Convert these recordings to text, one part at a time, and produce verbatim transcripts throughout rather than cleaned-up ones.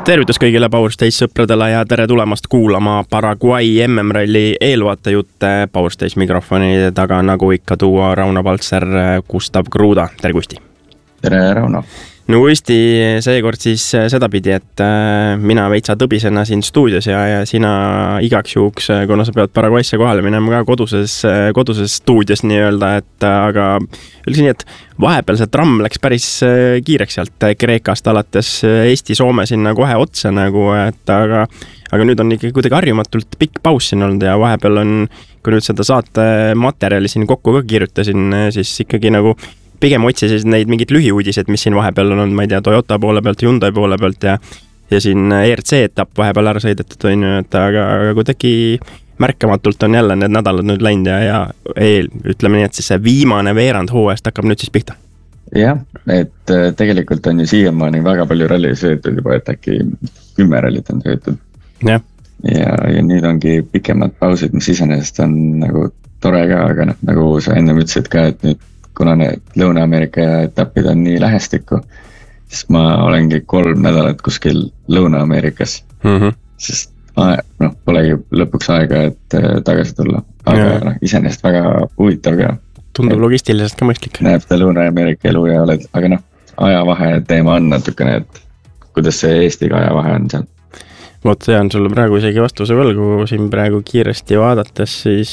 Tervitus kõigile Powerstage sõpradele ja tere tulemast kuulama Paraguay M M-ralli eelvaatejutte. Powerstage mikrofoni taga nagu ikka tuua Rauno Paltser, Gustav Kruda. Tere Kusti! Tere Rauno! No Kusti, seekord siis sedapidi, et mina veitsa tõbisena siin stuudios ja, ja sina igaks juhuks, kuna sa pead Paraguaysse kohale minema ka koduses, koduses stuudios nii-öelda, et aga üldse nii, et vahepeal see tramm läks päris kiireks sealt Kreekast alates Eesti-Soome sinna kohe otsa nagu, et aga, aga nüüd on ikkagi kuidagi harjumatult pikk paus siin olnud ja vahepeal on, kui nüüd seda saate materjali siin kokku ka kirjutasin, siis ikkagi nagu pigem otsisid neid mingid lühiuudised, mis siin vahepeal on olnud, ma ei tea, Toyota poole pealt, Hyundai poole pealt ja, ja siin E R C etapp vahepeal ära sõidetud on ju, et aga, aga kuidagi märkamatult on jälle need nädalad nüüd läinud ja, ja eel, ütleme nii, et siis see viimane veerand hooajast hakkab nüüd siis pihta. Jah, et tegelikult on ju siiamaani väga palju ralli sõidetud juba, et äkki kümme rallit on sõidetud. Ja. Ja, ja nüüd ongi pikemad pausid, mis iseenesest on nagu tore ka, aga noh, nagu sa enne ütlesid ka, et nüüd kuna need Lõuna-Ameerika etapid on nii lähestikku, siis ma olengi kolm nädalat kuskil Lõuna-Ameerikas, mm-hmm. sest noh, polegi lõpuks aega, et tagasi tulla, aga ja. noh, iseenesest väga huvitav ka. Tundub logistiliselt ka mõistlik. Näeb ta Lõuna-Ameerika elu ja oled, aga noh, ajavahe teema on natukene, et kuidas see Eestiga ajavahe on seal. Vot see on sulle praegu isegi vastuse võlgu, siin praegu kiiresti vaadates, siis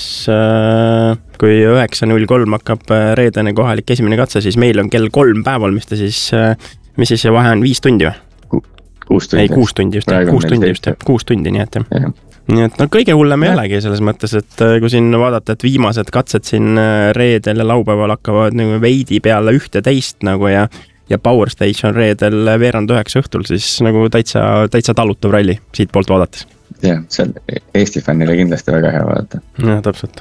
äh, kui üheksa null kolm hakkab reedene kohalik esimene katse, siis meil on kell kolm päeval, mis ta siis, äh, mis siis see vahe on viis tundi või? Ku, kuus tundi. Ei, kuus tundi just, kuus tundi just, kuus tundi, nii et jah. Ja. Nii et no kõige hullem ei olegi selles mõttes, et kui siin vaadata, et viimased katsed siin reedel ja laupäeval hakkavad nagu veidi peale ühte teist nagu ja ja Powerstage on reedel veerand üheksa õhtul, siis nagu täitsa, täitsa talutav ralli siit poolt vaadates. Jah, seal Eesti fännile kindlasti väga hea vaadata. Jah, täpselt.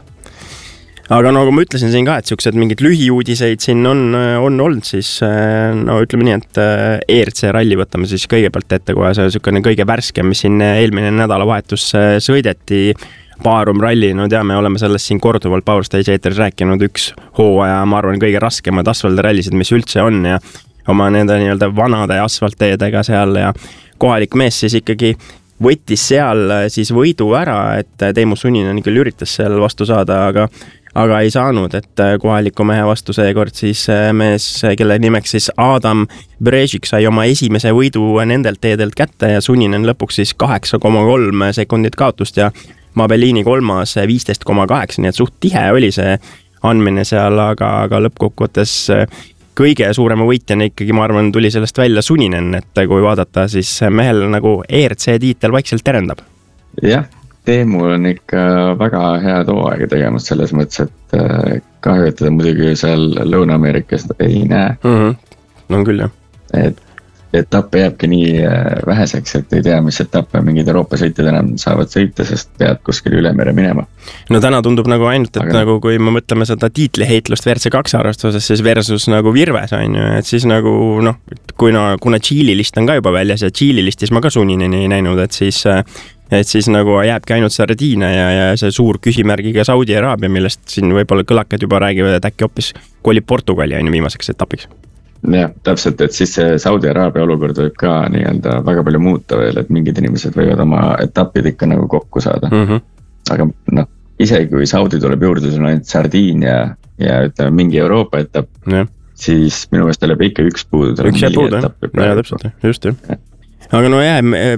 Aga nagu ma ütlesin siin ka, et siuksed mingid lühiuudiseid siin on, on olnud, siis no ütleme nii, et E R C ralli võtame siis kõigepealt ette kohe see siukene kõige värske, mis siin eelmine nädalavahetus sõideti Baarum ralli, no teame, oleme sellest siin korduvalt Powerstage eetris rääkinud, üks hooaja, ma arvan, kõige raskemad asfaldirallisid, mis üldse on ja oma nende nii-öelda vanade asfaltteedega seal ja kohalik mees siis ikkagi võttis seal siis võidu ära, et Teemu Suninen küll üritas seal vastu saada, aga, aga ei saanud, et kohaliku mehe vastu seekord siis mees, kelle nimeks siis Adam Brežik sai oma esimese võidu nendelt teedelt kätte ja Suninen lõpuks siis kaheksa koma kolm sekundit kaotust ja Mabellini kolmas viisteist koma kaheksa, nii et suht tihe oli see andmine seal, aga, aga lõppkokkuvõttes kõige suurema võitjana ikkagi, ma arvan, tuli sellest välja Suninen, et kui vaadata, siis mehel nagu E R C tiitel vaikselt terendab. Jah, Teemu on ikka väga hea tooaega tegemas selles mõttes, et kahju, et teda muidugi seal Lõuna-Ameerikas ei näe. Mm-hmm. No küll, jah. Et etappe jääbki nii väheseks, et ei tea, mis etappe mingid Euroopa sõitjad enam saavad sõita, sest pead kuskil üle mere minema. No täna tundub nagu ainult, et aga nagu kui me mõtleme seda tiitliheitlust V R C kaks arvestuses, siis versus nagu Virves on ju, et siis nagu noh, kuna, kuna Tšiili list on ka juba väljas ja Tšiili listis ma ka Sunineni ei näinud, et siis, et siis nagu jääbki ainult Sardiina ja, ja see suur küsimärgiga Saudi Araabia, millest siin võib-olla kõlakad juba räägivad, et äkki hoopis kolib Portugali on ju viimaseks etapiks. Jah, täpselt, et siis see Saudi Araabia olukord võib ka nii-öelda väga palju muuta veel, et mingid inimesed võivad oma etapid ikka nagu kokku saada. Mm-hmm. Aga noh, isegi kui Saudi tuleb juurde, sul on ainult Sardiin ja, ja ütleme mingi Euroopa etapp, ja. Siis minu meelest tuleb ikka üks puudu. Üks jääb puudu, jah, täpselt, just ju. Ja. Aga no jah,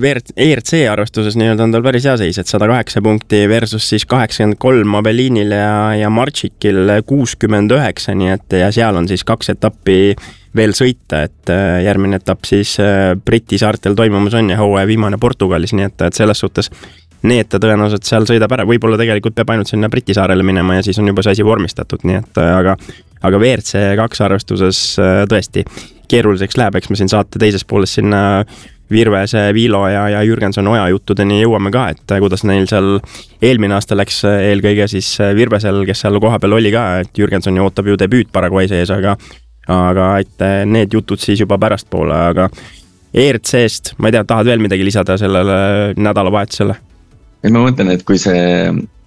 E R C arvestuses nii-öelda on tal päris hea seis, et sada kaheksa punkti versus siis kaheksakümmend kolm Mabellinil ja, ja Martšikil kuuskümmend üheksa, nii et ja seal on siis kaks etappi veel sõita, et järgmine etapp siis Briti saartel toimumus on ja hooaja viimane Portugalis, nii et, et selles suhtes need ta tõenäoliselt seal sõidab ära, võib-olla tegelikult peab ainult sinna Briti saarele minema ja siis on juba see asi vormistatud, nii et aga, aga V R C kaks arvestuses tõesti keeruliseks läheb, eks me siin saate teises pooles sinna Virvese, Viilo ja, ja Jürgenson Oja juttudeni jõuame ka, et kuidas neil seal eelmine aasta läks eelkõige siis Virvesel, kes seal kohapeal oli ka, et Jürgenson ootab ju debüüt Paraguay sees, aga aga et need jutud siis juba pärast poole, aga E R C-st, ma ei tea, tahad veel midagi lisada sellele nädalavahetusele? Ma mõtlen, et kui see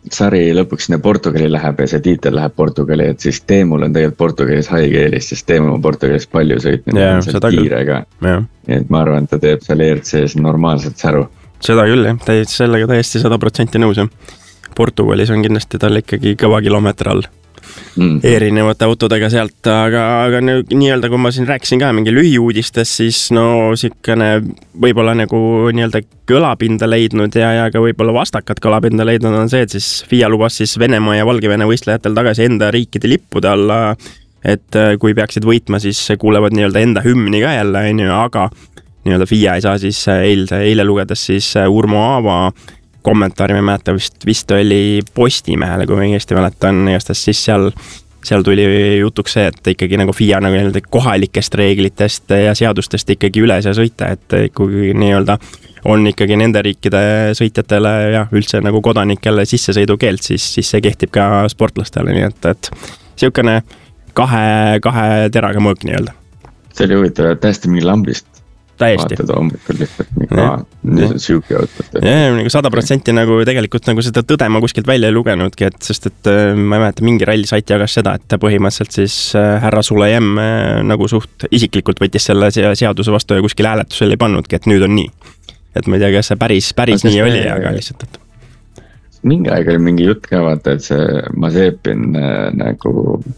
sari lõpuks sinna Portugali läheb ja see tiitel läheb Portugali, et siis Teemul on tegelikult Portugalis haigkeelis, sest Teemu on Portugalis palju sõitnud yeah, ja kiire ka. Yeah. Et ma arvan, et ta teeb seal E R C-s normaalselt säru. Seda küll, jah. Täiesti sellega täiesti sada protsenti nõus. Portugalis on kindlasti tal ikkagi kõva kilomeeter all. Mm. Erinevate autodega sealt, aga, aga nii-öelda kui ma siin rääkisin ka mingi lühiuudistes, siis no siukene võib-olla nagu nii-öelda kõlapinda leidnud ja, ja ka võib-olla vastakat kõlapinda leidnud on see, et siis F I A lubas siis Venemaa ja Valgevene võistlejatel tagasi enda riikide lippude alla, et kui peaksid võitma, siis kuulevad nii-öelda enda hümni ka jälle, aga nii-öelda F I A ei saa siis eile, eile lugedes siis Urmo Aava kommentaari, ma mäleta vist, vist oli Postimehele, kui ma õigesti mäletan, siis seal, seal tuli jutuks see, et ikkagi nagu F I A nagu nii-öelda kohalikest reeglitest ja seadustest ikkagi üle see sõita, et kui nii-öelda on ikkagi nende riikide sõitjatele ja üldse nagu kodanikele sissesõidukeelt, siis, siis see kehtib ka sportlastele, nii et, et siukene kahe, kahe teraga mõõk nii-öelda. See oli huvitav, täiesti mingi lambist. Täiesti. Vaatad hommikul lihtsalt mingi siuke autot. Jah, nagu sada protsenti nagu tegelikult nagu seda tõde ma kuskilt välja ei lugenudki, et sest et ma ei mäleta, mingi rallisait jagas seda, et põhimõtteliselt siis härra Sulejem nagu suht isiklikult võttis selle seaduse vastu ja kuskil hääletusel ei pannudki, et nüüd on nii. Et ma ei tea, kas see päris, päris nii oli, aga lihtsalt. Et... Mingi aeg oli mingi jutt ka vaata, et see Mazepin nagu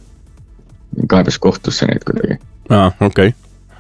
kaebas kohtusse neid kuidagi. Aa, okei. Okay.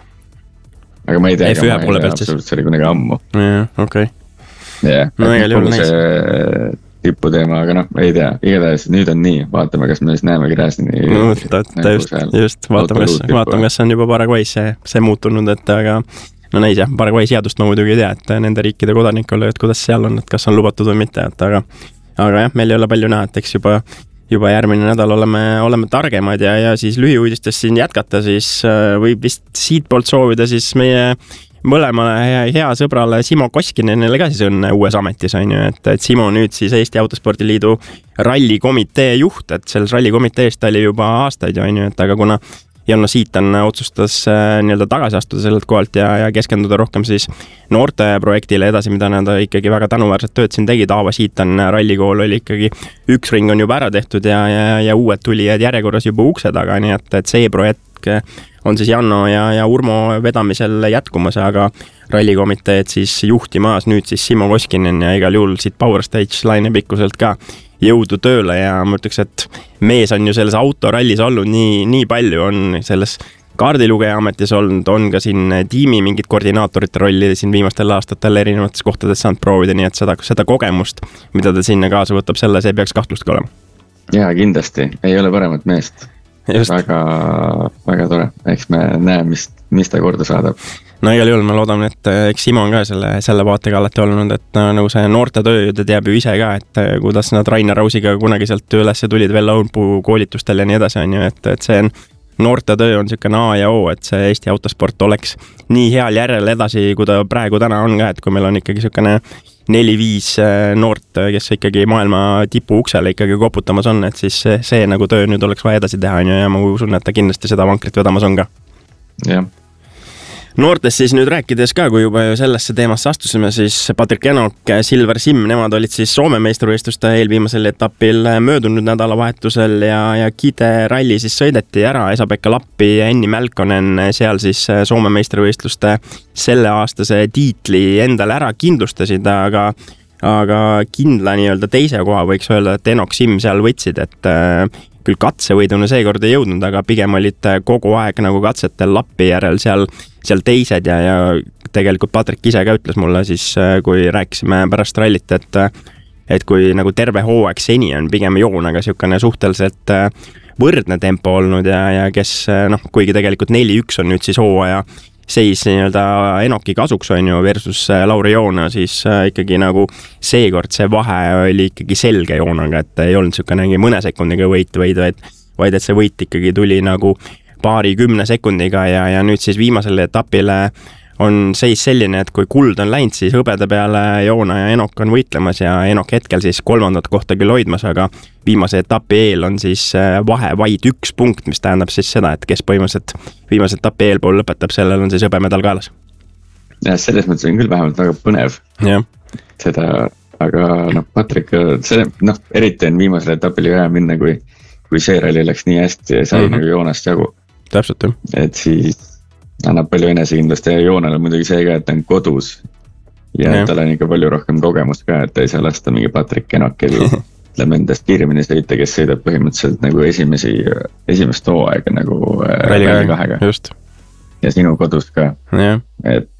Aga ma ei tea, F üks poole pealt siis. See oli kunagi ammu. Jah, okei. Okay. Jah, no, et see tipu teema, aga noh, ei tea. Igatahes nüüd on nii, vaatame, kas me siis näeme Gräzini. No, ta, ta just, just vaatame, kas, vaatame, kas on juba Paraguay's see, see muutunud, et aga no näis jah, Paraguay seadust ma muidugi ei tea, et nende riikide kodanikule, et kuidas seal on, et kas on lubatud või mitte, et aga, aga jah, meil ei ole palju näha, et eks juba juba järgmine nädal oleme, oleme targemad ja, ja siis lühiuudistest siin jätkata, siis võib vist siit poolt soovida siis meie mõlemale hea, hea sõbrale Simo Koskinenile ka siis on uues ametis, on ju, et, et Simo nüüd siis Eesti Autospordiliidu rallikomitee juht, et selles rallikomiteest oli juba aastaid, on ju, et aga kuna Janno Siitan otsustas nii-öelda tagasi astuda sellelt kohalt ja, ja keskenduda rohkem siis noorte projektile edasi, mida nad ikkagi väga tänuväärset tööd siin tegid. Aava Siitan rallikool oli ikkagi üks ring on juba ära tehtud ja, ja, ja uued tulijad järjekorras juba ukse taga, nii et, et see projekt on siis Janno ja, ja Urmo vedamisel jätkumas, aga rallikomiteed siis juhtimas nüüd siis Simo Koskinen ja igal juhul siit Power Stage laine pikkuselt ka jõudu tööle ja ma ütleks, et mees on ju selles autorallis olnud nii, nii palju, on selles kaardilugeja ametis olnud, on ka siin tiimi mingid koordinaatorite rolli siin viimastel aastatel erinevates kohtades saanud proovida, nii et seda, seda kogemust, mida ta sinna kaasa võtab, selle see peaks kahtlustki olema. Jaa, kindlasti, ei ole paremat meest. Just. Väga, väga tore, eks me näe, mis, mis ta korda saadab. No igal juhul ma loodan, et eks Simo on ka selle, selle vaatega alati olnud, et nagu see noorte töö ta teab ju ise ka, et kuidas nad Rainer Rausiga kunagi sealt üles tulid veel Launpuu koolitustel ja nii edasi on ju, et, et see on, noorte töö on siukene A ja O, et see Eesti autosport oleks nii heal järjel edasi, kui ta praegu täna on ka, et kui meil on ikkagi siukene neli-viis noort, kes ikkagi maailma tipu uksele ikkagi koputamas on, et siis see, see nagu töö nüüd oleks vaja edasi teha on ju, ja ma usun, et ta kindlasti seda vankrit vedamas on ka. Jah. Noortest siis nüüd rääkides ka, kui juba sellesse teemasse astusime, siis Patrik Enok, Silver Sim, nemad olid siis Soome meistrivõistluste eelviimasel etapil möödunud nädalavahetusel ja, ja Kide ralli siis sõideti ära, Esa-Pekka Lappi ja Enni Mälkonen seal siis Soome meistrivõistluste selleaastase tiitli endale ära kindlustasid, aga aga kindla nii-öelda teise koha võiks öelda, et Enok Sim seal võtsid, et küll katsevõiduna seekord ei jõudnud, aga pigem olid kogu aeg nagu katsetel Lappi järel seal, seal teised ja, ja tegelikult Patrik ise ka ütles mulle siis, kui rääkisime pärast rallit, et, et kui nagu terve hooaeg seni on pigem joonaga siukene suhteliselt võrdne tempo olnud ja, ja kes noh, kuigi tegelikult neli üks on nüüd siis hooaja seis nii-öelda Enoki kasuks on ju versus Lauri Joona, siis ikkagi nagu seekord see vahe oli ikkagi selge Joonaga, et ei olnud siukenegi mõne sekundiga võit, vaid, vaid, vaid et see võit ikkagi tuli nagu paari kümne sekundiga ja, ja nüüd siis viimasele etapile on seis selline, et kui kuld on läinud, siis hõbeda peale Joona ja Enok on võitlemas ja Enok hetkel siis kolmandat kohta küll hoidmas, aga viimase etapi eel on siis vahe vaid üks punkt, mis tähendab siis seda, et kes põhimõtteliselt viimase etapi eelpool lõpetab, sellel on siis hõbemedal kaelas. Ja selles mõttes on küll vähemalt väga põnev ja. Seda aga noh, Patrick, see noh, eriti on viimasel etapil ju hea minna, kui, kui see ralli läks nii hästi ja sai mm -hmm. nagu joonest jagu. Täpselt, jah. Et siis annab palju enesekindlust ja joonel on muidugi see ka, et ta on kodus. Ja nee. Tal on ikka palju rohkem kogemust ka, et ta ei saa lasta mingi Patrick Kenokeli ütleme endast kiiremini sõita, kes sõidab põhimõtteliselt nagu esimesi, esimest hooaega nagu ralli kahega. Just. Ja sinu kodus ka. Yeah. Et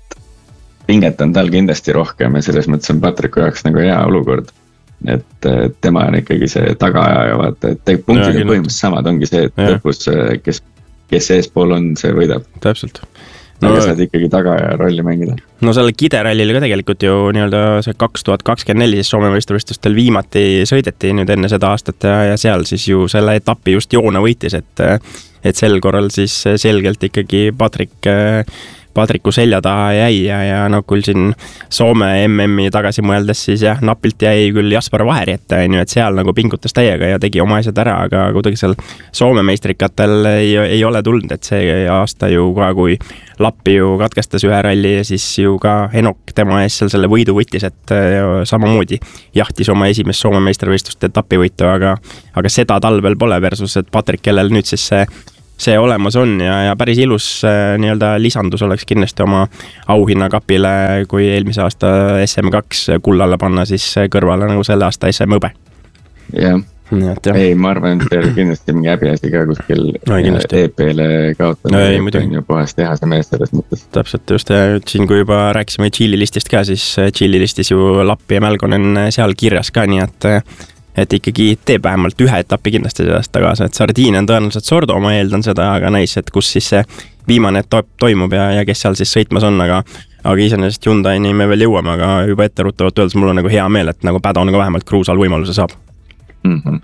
pinget on tal kindlasti rohkem ja selles mõttes on Patricku jaoks nagu hea olukord. Et tema on ikkagi see tagaaja ja vaata, et punktid on põhimõtteliselt samad, ongi see, et ja. Lõpus kes, kes eespool on, see võidab. Täpselt. No, aga saad ikkagi taga ja rolli mängida. No selle kiderallil ka tegelikult ju nii-öelda see kaks tuhat kakskümmend neli siis Soome meistrivõistlustel viimati sõideti nüüd enne seda aastat ja, ja seal siis ju selle etapi just joone võitis, et, et sel korral siis selgelt ikkagi Patrick, Patricku selja taha jäi ja, ja no küll siin Soome M M-i tagasi mõeldes siis jah, napilt jäi küll Jasper Vaheri ette, et seal nagu pingutas täiega ja tegi oma asjad ära, aga kuidagi seal Soome meistrikatel ei, ei ole tulnud, et see aasta ju ka, kui Lappi ju katkestas ühe ralli ja siis ju ka Henok tema ees seal selle võidu võttis, et samamoodi jahtis oma esimest Soome meistrivõistluste etapivõitu, aga, aga seda talvel pole versus, et Patrick, kellel nüüd siis see see olemas on ja, ja päris ilus nii-öelda lisandus oleks kindlasti oma auhinnakapile, kui eelmise aasta S M kaks kullale panna siis kõrvale nagu selle aasta S M hõbe. Jah, ja. Ei, ma arvan, et teil kindlasti mingi häbiasi ka kuskil no, E P-le kaotada no, on ju puhas tehase mees selles mõttes. Täpselt just ja siin, kui juba rääkisime Chili listist ka, siis Chili listis ju Lappi ja Mälkonen seal kirjas ka, nii et et ikkagi teeb vähemalt ühe etapi kindlasti sellest tagasi, et Sardiin on tõenäoliselt Sordo, ma eeldan seda, aga näis, et kus siis see viimane etapp toimub ja, ja kes seal siis sõitmas on, aga aga iseenesest Hyundai'ni me veel jõuame, aga juba ette ruttavalt öeldes mul on nagu hea meel, et nagu Padon ka vähemalt kruusal võimaluse saab. Mhm.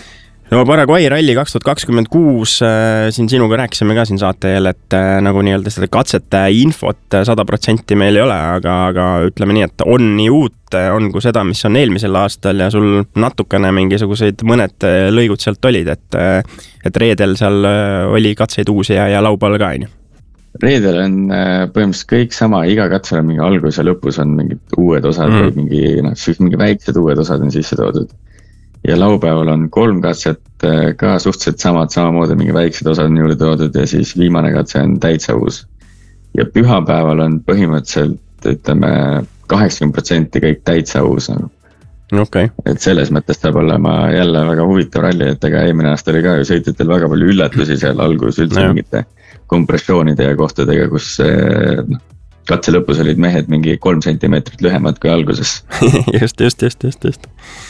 No Paraguay ralli kaks tuhat kakskümmend kuus, siin sinuga rääkisime ka siin saateel, et nagu nii-öelda seda katsete infot sada protsenti meil ei ole, aga, aga ütleme nii, et on nii uut, on kui seda, mis on eelmisel aastal ja sul natukene mingisuguseid mõned lõigud sealt olid, et, et reedel seal oli katseid uusi ja, ja laupäeval ka, on ju? Reedel on põhimõtteliselt kõik sama, iga katsel on mingi algus ja lõpus on mingid uued osad mm. või mingi, noh, siis mingi väiksed uued osad on sisse toodud. Ja laupäeval on kolm katset ka suhteliselt samad, samamoodi mingi väiksed osad on juurde toodud ja siis viimane katse on täitsa uus. Ja pühapäeval on põhimõtteliselt, ütleme, kaheksakümmend protsenti kõik täitsa uus. Okay. Et selles mõttes saab olema jälle väga huvitav ralli, et ega eelmine aasta oli ka ju sõitjatel väga palju üllatusi seal algus üldse no. Mingite kompressioonide ja kohtadega, kus no, katse lõpus olid mehed mingi kolm sentimeetrit lühemad kui alguses. just, just, just, just, just.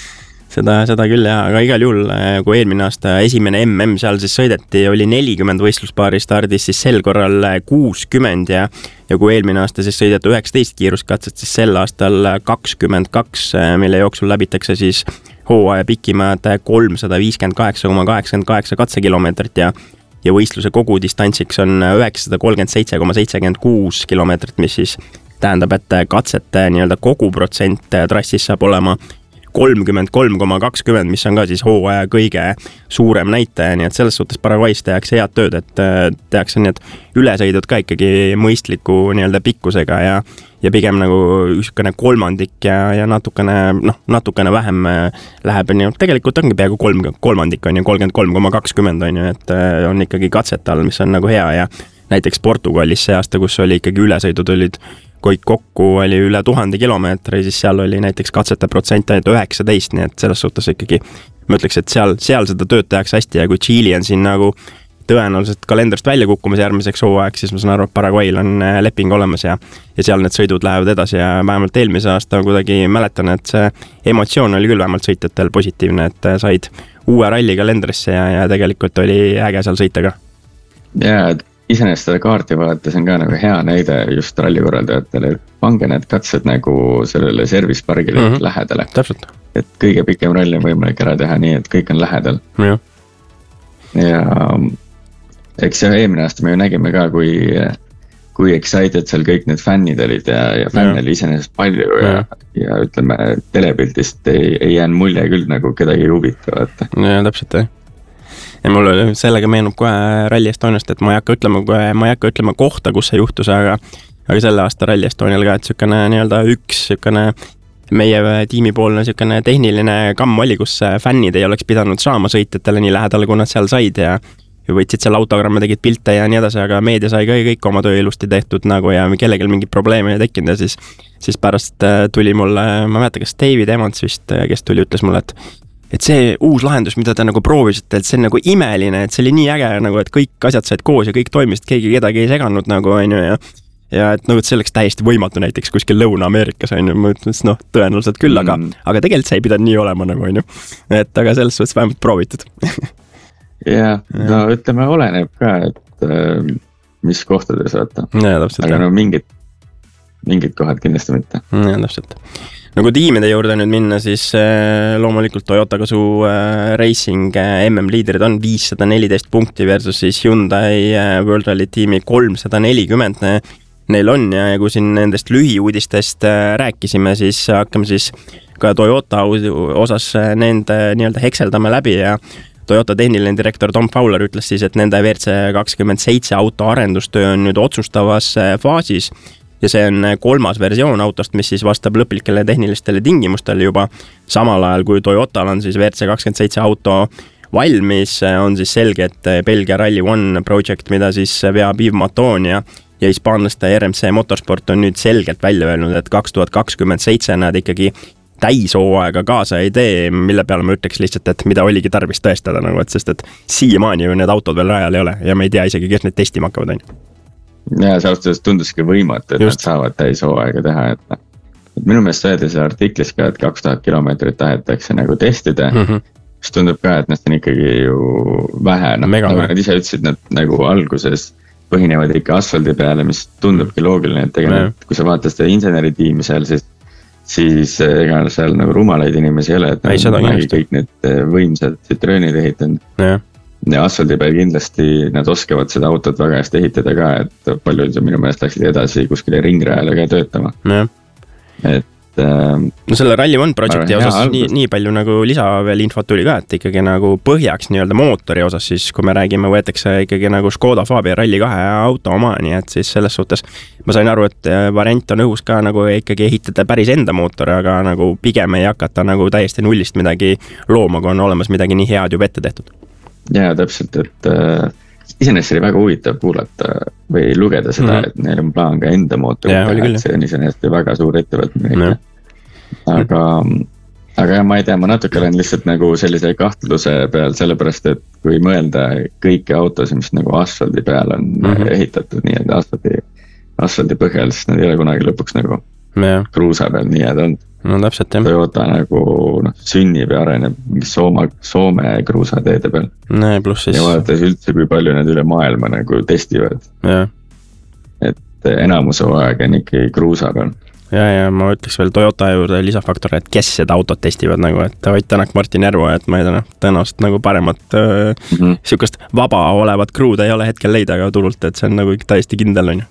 Seda, seda küll jah, aga igal juhul, kui eelmine aasta esimene M M seal siis sõideti, oli nelikümmend võistluspaari stardis, siis sel korral kuuskümmend ja, ja kui eelmine aasta siis sõideti üheksateist kiiruskatset, siis sel aastal kakskümmend kaks, mille jooksul läbitakse siis hooaja pikimad kolmsada viiskümmend kaheksa koma kaheksakümmend kaheksa katsekilomeetrit ja, ja võistluse kogu distantsiks on üheksasada kolmkümmend seitse koma seitsekümmend kuus kilomeetrit, mis siis tähendab, et katsete nii-öelda kogu protsent trassis saab olema kolmkümmend kolm koma kakskümmend, mis on ka siis hooaja kõige suurem näitaja, nii et selles suhtes Paraguay's tehakse head tööd, et tehakse need ülesõidud ka ikkagi mõistliku nii-öelda pikkusega ja, ja pigem nagu ükskõne kolmandik ja, ja natukene, noh, natukene vähem läheb, nii, tegelikult ongi peaaegu kolm, kolmandik on ju, kolmkümmend kolm koma kakskümmend on ju, et on ikkagi katsete all, mis on nagu hea ja näiteks Portugalis see aasta, kus oli ikkagi ülesõidud olid kõik kokku oli üle tuhande kilomeetri, siis seal oli näiteks katsete protsent ainult üheksateist, nii et selles suhtes ikkagi ma ütleks, et seal, seal seda tööd tehakse hästi ja kui Chile on siin nagu tõenäoliselt kalendrist välja kukkumas järgmiseks hooaeg, siis ma saan aru, et Paraguayl on leping olemas ja, ja seal need sõidud lähevad edasi ja vähemalt eelmise aasta kuidagi mäletan, et see emotsioon oli küll vähemalt sõitjatel positiivne, et said uue ralli kalendrisse ja, ja tegelikult oli äge seal sõita ka. Jaa, iseenesest seda kaarti vaadates on ka nagu hea näide just rallikorraldajatele, et pange need katsed nagu sellele servicepargile mm -hmm. lähedale. Täpselt. Et kõige pikem ralli on võimalik ära teha nii, et kõik on lähedal. Ja, ja eks see eelmine aasta me ju nägime ka, kui, kui excited seal kõik need fännid olid ja, ja fänn oli iseenesest palju ja, ja, ja ütleme, telepildist ei, ei jään mulje küll nagu kedagi huvitavat. Ja täpselt, jah. Ja mul sellega meenub kohe Rally Estoniast, et ma ei hakka ütlema, ma ei hakka ütlema kohta, kus see juhtus, aga, aga selle aasta Rally Estonial ka, et sükene nii-öelda üks sükene meie tiimipoolne niisugune tehniline kamm oli, kus fännid ei oleks pidanud saama sõitjatele nii lähedale, kui nad seal said ja võtsid seal autogramme, tegid pilte ja nii edasi, aga meedia sai ka kõik oma töö ilusti tehtud nagu ja kellegil mingit probleemi ei tekkinud ja siis, siis pärast tuli mulle, ma mäletan, kas David Evans vist, kes tuli, ütles mulle, et et see uus lahendus, mida te nagu proovisite, et see on nagu imeline, et see oli nii äge nagu, et kõik asjad said koos ja kõik toimisid, keegi kedagi ei seganud nagu, on ju, ja ja et nagu, et see oleks täiesti võimatu näiteks kuskil Lõuna-Ameerikas, on ju, ma ütlen, noh, tõenäoliselt küll, aga, mm. aga tegelikult see ei pidanud nii olema nagu, on ju, et aga selles suhtes vähemalt proovitud. Jah, no ütleme, oleneb ka, et äh, mis kohtades vaata. Ja, täpselt, aga no mingid, mingid kohad kindlasti mitte. Ja, täpselt. Nagu tiimide juurde nüüd minna, siis äh, loomulikult Toyota Gazoo äh, Racing äh, M M-liidrid on viissada neliteist punkti versus siis Hyundai äh, World Rally tiimi kolmsada nelikümmend neil on ja, ja kui siin nendest lühiuudistest äh, rääkisime, siis hakkame siis ka Toyota osas äh, nende nii-öelda hekseldame läbi ja Toyota tehniline direktor Tom Fowler ütles siis, et nende V R C kakskümmend seitse auto arendustöö on nüüd otsustavas äh, faasis ja see on kolmas versioon autost, mis siis vastab lõplikele tehnilistele tingimustele juba. Samal ajal, kui Toyotal on siis V R C kakskümmend seitse auto valmis, on siis selge, et Belgia Rally One project, mida siis veab Yves Montand ja, ja hispaanlaste R M C Motorsport on nüüd selgelt välja öelnud, et kaks tuhat kakskümmend seitse nad ikkagi täishooaega kaasa ei tee, mille peale ma ütleks lihtsalt, et mida oligi tarvis tõestada, nagu, et sest et siiamaani ju need autod veel rajal ei ole ja me ei tea isegi, kes need testima hakkavad, on. Ja see austusest tunduski võimatu, et Just. nad saavad täishooaega teha, et, et minu meelest öeldi see artiklis ka, et kaks tuhat kilomeetrit tahetakse nagu testida, mm -hmm. mis tundub ka, et nad on ikkagi ju vähe, noh, nagu nad ise ütlesid, nad nagu alguses põhinevad ikka asfaldi peale, mis tundubki loogiline, et tegelikult, kui sa vaatad seda inseneritiimi seal, siis, siis ega seal nagu rumalaid inimesi ei ole, et ei, nad on kõik need võimsad Citroenid ehitanud. Ja. Ja asfaldi peal kindlasti nad oskavad seda autot väga hästi ehitada ka, et paljud minu meelest läksid edasi kuskile ringrajale ka töötama. Ja. Et ähm, no selle Rally One projecti osas hea, nii, nii palju nagu lisa veel infot tuli ka, et ikkagi nagu põhjaks nii-öelda mootori osas, siis kui me räägime, võetakse ikkagi nagu Škoda Fabia Rally kahe auto oma, nii et siis selles suhtes ma sain aru, et variant on õhus ka nagu ikkagi ehitada päris enda mootori, aga nagu pigem ei hakata nagu täiesti nullist midagi looma, kui on olemas midagi nii head juba ette tehtud. Jaa, täpselt, et äh, iseenesest oli väga huvitav kuulata või lugeda seda, mm -hmm. et neil on plaan ka enda mootor, et see on iseenesest väga suur ettevõtmine. Aga, aga jah, ma ei tea, ma natuke olen lihtsalt nagu sellise kahtluse peal, sellepärast, et kui mõelda kõiki autosid, mis nagu asfaldi peal on mm -hmm. ehitatud, nii et asfaldi, asfaldi põhjal, siis nad ei ole kunagi lõpuks nagu ja. Kruusa peal nii head olnud. No täpselt, jah. Toyota nagu noh, sünnib ja areneb mingi Soome, Soome kruusateede peal. Nee, pluss siis. Ja vaadates üldse, kui palju need üle maailma nagu testivad. Ja. Et enamus aeg on ikkagi kruusa peal. Ja, ja ma ütleks veel Toyota juurde lisafaktor, et kes seda autot testivad nagu, et Ott Tänak, Martin Järvo, et ma ei tea, tõenäoliselt nagu paremat mm -hmm. sihukest vaba olevat kruud ei ole hetkel leida ka turult, et see on nagu täiesti kindel, on ju.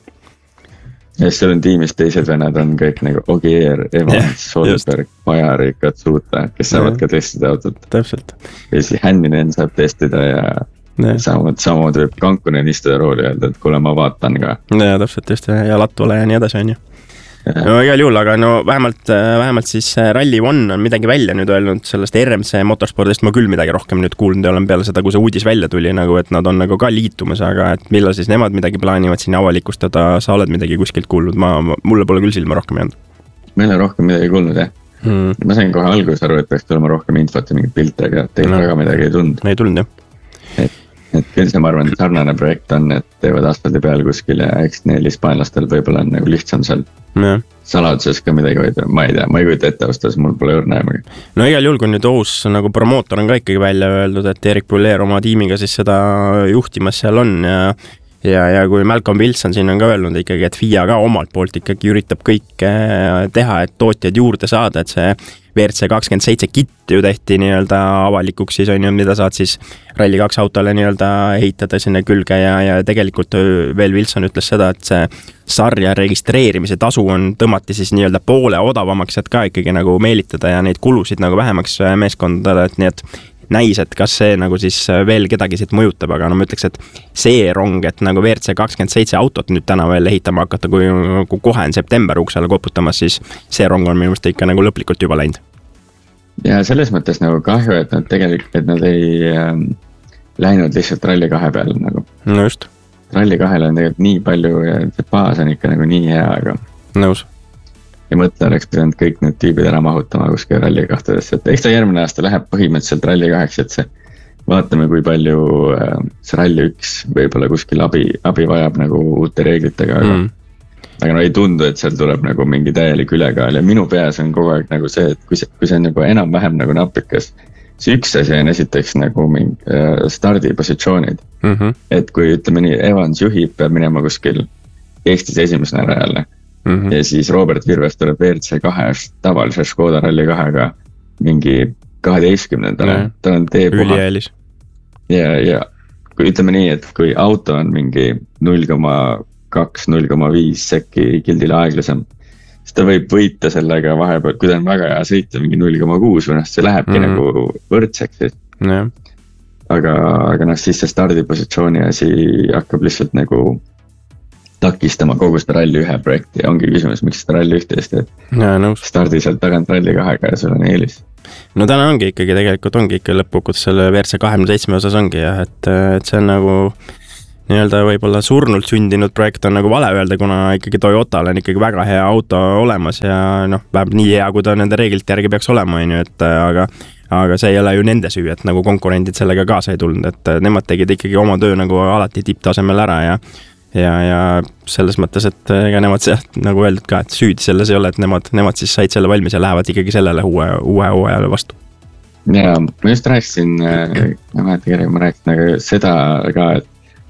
Ja seal on tiimis teised vennad on kõik nagu Ogier, Evans, yeah, Solberg, Pajari, Katsuta, kes saavad yeah. ka testida autot. Täpselt. Ja siis Hänninen saab testida ja yeah. samad, samad võib Kankunen istuda rooli öelda, et kuule, ma vaatan ka. Ja täpselt just ja Latvale ja nii edasi on ju. Yeah. No igal juhul, aga no vähemalt, vähemalt siis Rally One on midagi välja nüüd öelnud sellest R M C motorspordist, ma küll midagi rohkem nüüd kuulnud ja olen peale seda, kui see uudis välja tuli, nagu et nad on nagu ka liitumas, aga et millal siis nemad midagi plaanivad siin avalikustada, sa oled midagi kuskilt kuulnud, ma, mulle pole küll silma rohkem jäänud. Meil on rohkem midagi kuulnud, jah. Hmm. Ma sain kohe alguses aru, et peaks tulema rohkem infot ja mingit pilte, aga teil no. väga midagi ei tulnud. Ei tulnud, jah. Et, et küll see, ma arvan, sarnane projekt on, et teevad asfaldi peal kuskil ja eks neil hispaanlastel võib-olla on nagu lihtsam seal. Ja. Saladuses ka midagi hoida, ma ei tea, ma ei kujuta ette austas, mul pole õrna ämagi. No igal juhul, kui nüüd uus nagu promootor on ka ikkagi välja öeldud, et Erik Bulleer oma tiimiga siis seda juhtimas seal on ja ja, ja kui Malcolm Wilson siin on ka öelnud ikkagi, et F I A ka omalt poolt ikkagi üritab kõik teha, et tootjad juurde saada, et see V R C kakskümmend seitse kit ju tehti nii-öelda avalikuks siis on ju, mida saad siis Rally kaks autole nii-öelda ehitada sinna külge ja, ja tegelikult veel Wilson ütles seda, et see sarja registreerimise tasu on tõmmati siis nii-öelda poole odavamaks, et ka ikkagi nagu meelitada ja neid kulusid nagu vähemaks meeskondada, et nii et näis, et kas see nagu siis veel kedagi siit mõjutab, aga no ma ütleks, et see rong, et nagu V R C kakskümmend seitse autot nüüd täna veel ehitama hakata, kui, kui kohe on september uksele koputamas, siis see rong on minu meelest ikka nagu lõplikult juba läinud. Ja selles mõttes nagu kahju, et nad tegelikult, et nad ei ähm, läinud lihtsalt Rally kahe peale nagu. No just. Rally kahele on tegelikult nii palju ja see baas on ikka nagu nii hea, aga nõus. Ja mõtle, oleks pidanud kõik need tüübid ära mahutama kuskil Rally kahtedesse, et eks ta järgmine aasta läheb põhimõtteliselt Rally kaheks, et see vaatame, kui palju äh, see Rally üks võib-olla kuskil abi, abi vajab nagu uute reeglitega, aga mm. aga no ei tundu, et seal tuleb nagu mingi täielik ülekaal ja minu peas on kogu aeg nagu see, et kui see, kui see on nagu enam-vähem nagu napikas, see üks asi on esiteks nagu mingi äh, stardipositsioonid. Mm-hmm. Et kui ütleme nii, Evans juhib, peab minema kuskil Eestis esimesena rajale mm-hmm. ja siis Robert Virves tuleb V R C kahe tavalise Škoda Rally kahega mingi kaheteistkümnendale, mm. ta on tee puha. Ülieelis. Ja, ja kui ütleme nii, et kui auto on mingi null koma kaks null koma viis sekki kildile aeglasem, siis ta võib võita sellega vahepeal, kui ta on väga hea sõita mingi null koma kuus või noh, see lähebki mm-hmm. nagu võrdseks siis. Yeah. Aga, aga noh, siis see stardipositsiooni asi hakkab lihtsalt nagu takistama kogu seda Rally ühe projekti ja ongi küsimus, miks seda Rally ühte eest, et ja, nõus. Stardi sealt tagant Rally kahega ja sul on eelis. No täna ongi ikkagi tegelikult ongi ikka lõpukud selle V R C kakskümmend seitse osas ongi jah, et, et see on nagu nii-öelda võib-olla surnult sündinud projekt on nagu vale öelda, kuna ikkagi Toyotal on ikkagi väga hea auto olemas ja noh, vähemalt nii hea, kui ta nende reeglite järgi peaks olema, et aga, aga see ei ole ju nende süü, et nagu konkurendid sellega kaasa ei tulnud, et nemad tegid ikkagi oma töö nagu alati tipptasemel ära ja ja, ja selles mõttes, et ega nemad sealt nagu öeldud ka, et süüdi selles ei ole, et nemad, nemad siis said selle valmis ja lähevad ikkagi sellele uue, uue hooajale vastu. Ja ma just rääkisin, ma mäletan kirja, ma rääkisin nagu seda ka, et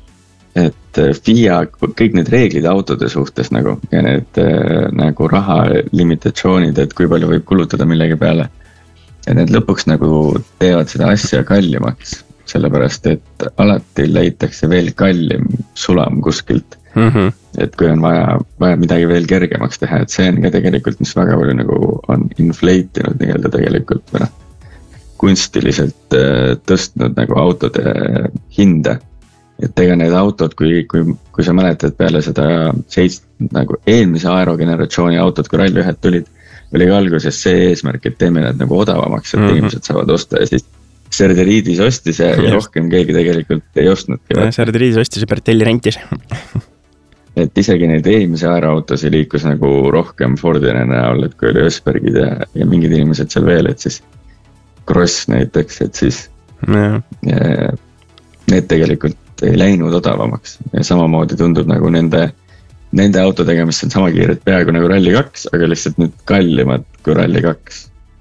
et F I A, kõik need reeglid autode suhtes nagu ja need nagu raha limitatsioonid, et kui palju võib kulutada millegi peale. Ja need lõpuks nagu teevad seda asja kallimaks, sellepärast et alati leitakse veel kallim sulam kuskilt. Mm-hmm. Et kui on vaja, vaja midagi veel kergemaks teha, et see on ka tegelikult, mis väga palju nagu on infleitinud nii-öelda tegelikult või noh, kunstiliselt tõstnud nagu autode hinda. Et ega need autod, kui, kui, kui sa mäletad peale seda seits, nagu eelmise aerogeneratsiooni autod, kui Rally ühed tulid, oli ka alguses see eesmärk, et teeme need nagu odavamaks, et mm-hmm. inimesed saavad osta ja siis Serderiidis ostis ja, ja rohkem keegi tegelikult ei ostnudki. Serderiidis ostis ja Bertelli rentis. Et isegi neid eelmise aeroautosi liikus nagu rohkem Fordine näol, et kui oli Ösbergid ja, ja mingid inimesed seal veel, et siis Cross näiteks, et siis ja. Ja, need tegelikult ei läinud odavamaks ja samamoodi tundub nagu nende, nende autodega, mis on sama kiired peaaegu nagu Rally kaks, aga lihtsalt nüüd kallimad kui Rally kaks.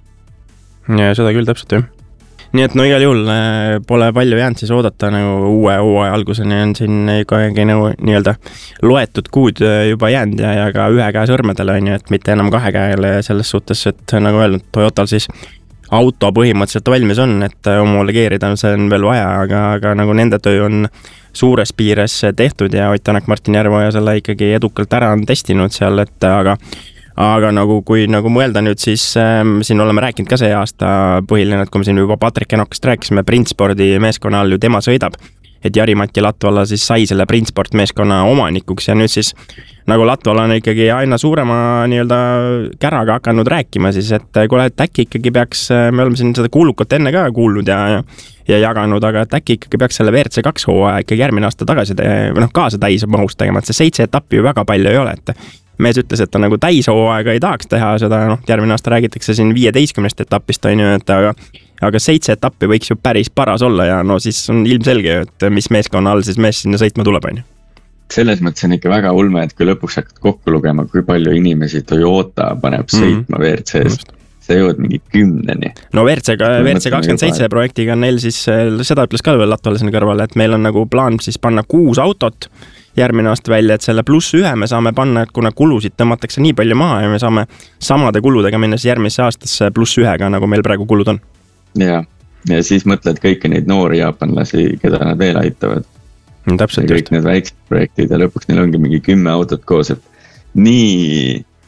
Ja seda küll täpselt jah. Nii et no igal juhul pole palju jäänud siis oodata nagu uue uue alguseni on siin ikkagi nagu nii-öelda loetud kuud juba jäänud ja, ja ka ühe käe sõrmedele on ju, et mitte enam kahe käele selles suhtes, et nagu öelnud, Toyotal siis auto põhimõtteliselt valmis on, et homologeerida see on veel vaja, aga, aga nagu nende töö on suures piires tehtud ja Ott Tänak, Martin Järveoja selle ikkagi edukalt ära on testinud seal, et aga aga nagu kui nagu mõelda nüüd, siis äh, siin oleme rääkinud ka see aasta põhiline, et kui me siin juba Patrik Enokast rääkisime, Printspordi meeskonna all ju tema sõidab, et Jari-Mati Latvala siis sai selle Printsport meeskonna omanikuks ja nüüd siis nagu Latvala on ikkagi aina suurema nii-öelda käraga hakanud rääkima siis, et kuule, et äkki ikkagi peaks, me oleme siin seda kuulukat enne ka kuulnud ja, ja jaganud, aga et äkki ikkagi peaks selle V R C kaks hooaja ikkagi järgmine aasta tagasi te, või noh, kaasa täis mahust tegema, et see seitse etappi ju väga palju ei ole, et mees ütles, et ta nagu täishooaega ei tahaks teha seda, noh, järgmine aasta räägitakse siin viieteistkümnest etapist, on ju, et aga, aga seitse etappi võiks ju päris paras olla ja no siis on ilmselge, et mis meeskonna all siis mees sinna sõitma tuleb, on ju. Selles mõttes on ikka väga ulme, et kui lõpuks hakkad kokku lugema, kui palju inimesi Toyota paneb sõitma mm-hmm. V R C-st, see jõud mingi kümneni. No V R C, V R C kakskümmend seitse projektiga on neil siis, seda ütles ka veel Latvala sinna kõrvale, et meil on nagu plaan siis panna kuus autot järgmine aasta välja, et selle pluss ühe me saame panna, et kuna kulusid tõmmatakse nii palju maha ja me saame samade kuludega minna siis järgmisse aastasse pluss ühega, nagu meil praegu kulud on. Ja, ja siis mõtled kõiki neid noori jaapanlasi, keda nad veel aitavad. No, täpselt kõik just. Need väiksed projektid ja lõpuks neil ongi mingi kümme autot koos, et nii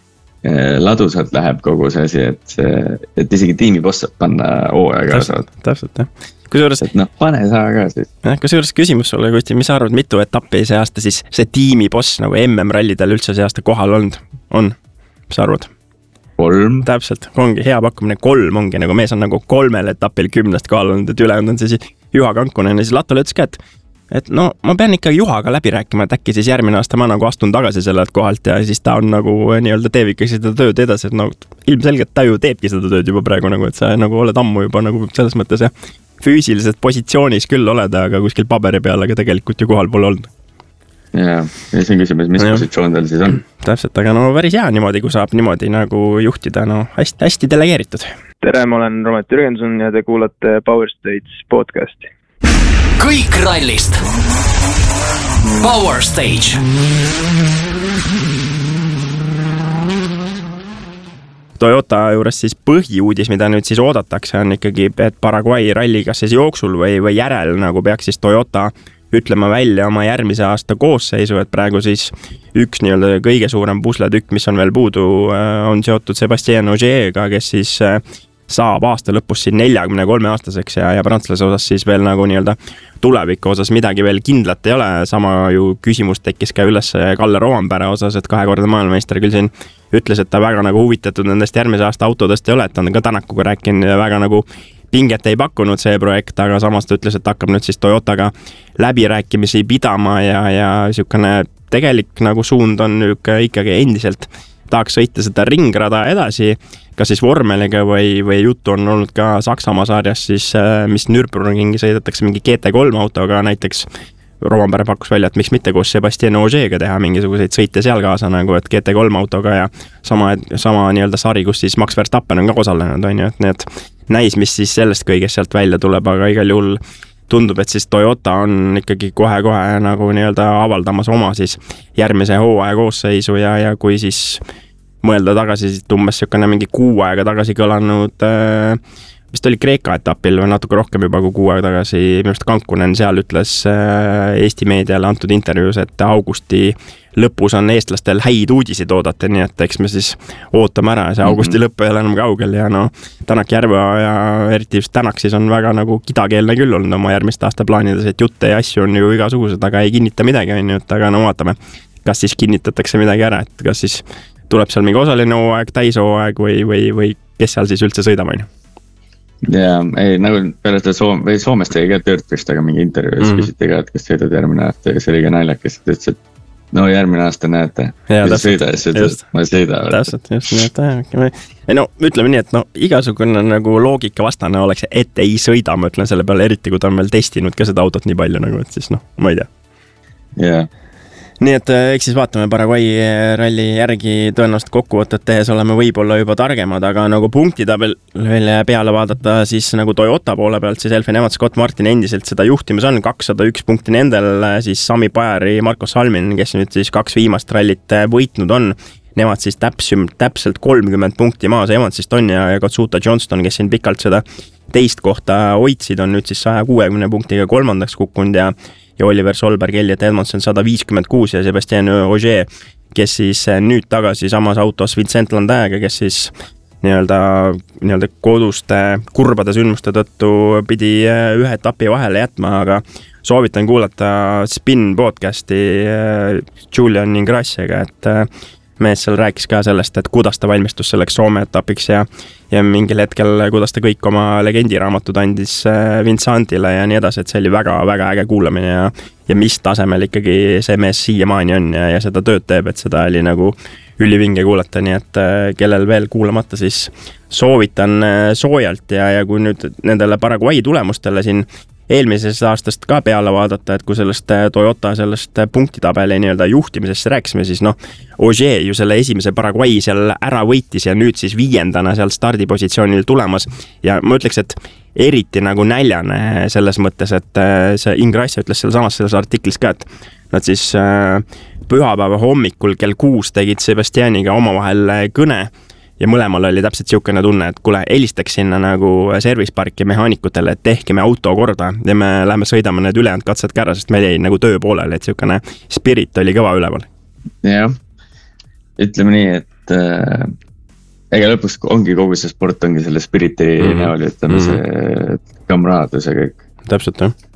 ladusalt läheb kogu see asi, et see, et isegi tiimiboss saab panna hooaega osad. Täpselt, jah. Kusjuures, et noh, pane sa ka siis. Kusjuures küsimus sulle, Kusti, mis sa arvad, mitu etappi see aasta siis see tiimiboss nagu M M-rallidel üldse see aasta kohal olnud on? Mis sa arvad? Kolm. Täpselt, ongi hea pakkumine, kolm ongi nagu mees on nagu kolmel etapil kümnest kohal olnud, et ülejäänud on see siis Juha Kankunen ja siis Latto ütles ka, et et no ma pean ikka Juhaga läbi rääkima, et äkki siis järgmine aasta ma nagu astun tagasi sellelt kohalt ja siis ta on nagu nii-öelda teeb ikka seda tööd edasi, et no ilmselgelt ta ju teebki seda tööd juba praegu nagu, et sa nagu oled ammu juba nagu selles mõttes ja füüsiliselt positsioonis küll oled, aga kuskil paberi peal, aga tegelikult ju kohal pole olnud. Ja, ja see on küsimus, mis ja. positsioon tal siis on. Täpselt, aga no päris hea niimoodi, kui saab niimoodi nagu juhtida, no hästi, hästi delegeeritud. Tere, ma olen Romet Jürgenson ja te kuulate Power Stage podcasti. Kõik rallist. Power Stage. Toyota juures siis põhiuudis, mida nüüd siis oodatakse, on ikkagi, et Paraguay ralli kas siis jooksul või, või järel nagu peaks siis Toyota ütlema välja oma järgmise aasta koosseisu, et praegu siis üks nii-öelda kõige suurem pusletükk, mis on veel puudu, on seotud Sébastien Ogiega, kes siis saab aasta lõpus siin neljakümne kolme aastaseks ja, ja prantslase osas siis veel nagu nii-öelda tuleviku osas midagi veel kindlat ei ole. Sama ju küsimus tekkis ka üles Kalle Rovanpere osas, et kahekordne maailmameister küll siin ütles, et ta väga nagu huvitatud nendest järgmise aasta autodest ei ole, et ta on ka Tänakuga rääkinud ja väga nagu pinget ei pakkunud see projekt, aga samas ta ütles, et hakkab nüüd siis Toyotaga läbirääkimisi pidama ja, ja niisugune tegelik nagu suund on ikkagi endiselt tahaks sõita seda ringrada edasi, kas siis vormeliga või, või juttu on olnud ka Saksamaa saarjas siis, mis Nürburgringi sõidetakse mingi G T kolm autoga, näiteks Rovanpere pakkus välja, et miks mitte koos Sébastien Ogiega teha mingisuguseid sõite seal kaasa nagu, et G T kolm autoga ja sama, sama nii-öelda sari, kus siis Max Verstappen on ka osalenud, on ju, et need näis, mis siis sellest kõigest sealt välja tuleb, aga igal juhul tundub, et siis Toyota on ikkagi kohe-kohe nagu nii-öelda avaldamas oma siis järgmise hooaja koosseisu ja, ja kui siis mõelda tagasi, siis umbes niisugune mingi kuu aega tagasi kõlanud, vist oli Kreeka etapil või natuke rohkem juba kui kuu aega tagasi, minu arust Kankunen seal ütles Eesti meediale antud intervjuus, et augusti lõpus on eestlastel häid uudiseid oodata, nii et eks me siis ootame ära ja see augusti lõpp ei ole enam kaugel ja no Tänak Järve ja eriti just Tänak siis on väga nagu kidakeelne küll olnud oma järgmiste aasta plaanides, et jutte ja asju on ju igasugused, aga ei kinnita midagi, on ju, et aga no vaatame, kas siis kinnitatakse midagi ära, et kas siis tuleb seal mingi osaline hooaeg, täishooaeg või, või, või kes seal siis üldse sõidab, on ju? Ja ei, nagu peale seda Soom, või Soomest tegi ka Törtfist, aga mingi intervjuus mm. küsiti ka, et kas sõidad järgmine aasta ja see oli ka naljakas, et ütles, et no järgmine aasta näete, ja sõida ja siis ütles, et ma ei sõida. Täpselt, just nii, et no ütleme nii, et no igasugune nagu loogika vastane oleks, et ei sõida, ma ütlen selle peale, eriti kui ta on veel testinud ka seda autot nii palju nagu, et siis noh, ma ei tea. Jaa. Nii et eks siis vaatame Paraguay ralli järgi tõenäoliselt kokkuvõtet tehes oleme võib-olla juba targemad, aga nagu punktitabel veel peale vaadata siis nagu Toyota poole pealt, siis Elfin Evans, Scott Martin endiselt seda juhtimas on, kakssada üks punkti nendel, siis Sami Pajari, Marko Salmin, kes nüüd siis kaks viimast rallit võitnud on, nemad siis täpsum, täpselt kolmkümmend punkti maas, Evansist on ja, ja Katsuta Johnston, kes siin pikalt seda teist kohta hoidsid, on nüüd siis saja kuuekümne punktiga kolmandaks kukkunud ja ja Oliver Solberg, Elliot Edmondson sada viiskümmend kuus ja Sébastien Ogier, kes siis nüüd tagasi samas autos Vincent Landäega, kes siis nii-öelda, nii-öelda koduste kurbade sündmuste tõttu pidi ühe etapi vahele jätma, aga soovitan kuulata Spin podcasti Julian Ingrassiga, et mees seal rääkis ka sellest, et kuidas ta valmistus selleks Soome etapiks ja, ja mingil hetkel, kuidas ta kõik oma legendiraamatud andis Vincentile ja nii edasi, et see oli väga, väga äge kuulamine ja, ja mis tasemel ikkagi see mees siiamaani on ja, ja seda tööd teeb, et seda oli nagu ülivinge kuulata, nii et kellel veel kuulamata, siis soovitan soojalt ja, ja kui nüüd nendele Paraguay tulemustele siin eelmisest aastast ka peale vaadata, et kui sellest Toyota sellest punktitabeli nii-öelda juhtimisesse rääkisime, siis noh, Ogier ju selle esimese Paraguay seal ära võitis ja nüüd siis viiendana seal stardipositsioonil tulemas ja ma ütleks, et eriti nagu näljane selles mõttes, et see Ingrassia ütles seal samas selles artiklis ka, et nad siis pühapäeva hommikul kell kuus tegid Sebastianiga omavahel kõne ja mõlemal oli täpselt siukene tunne, et kuule, helistaks sinna nagu service parki mehaanikutele, et tehke me auto korda ja me läheme sõidame need ülejäänud katsed ka ära, sest meil jäi nagu töö pooleli, et siukene spirit oli kõva üleval. Jah, ütleme nii, et et äh, ega lõpuks ongi kogu see sport ongi selle spiriti mm-hmm. näol, ütleme mm-hmm. see kamraadus ja kõik. Täpselt, jah.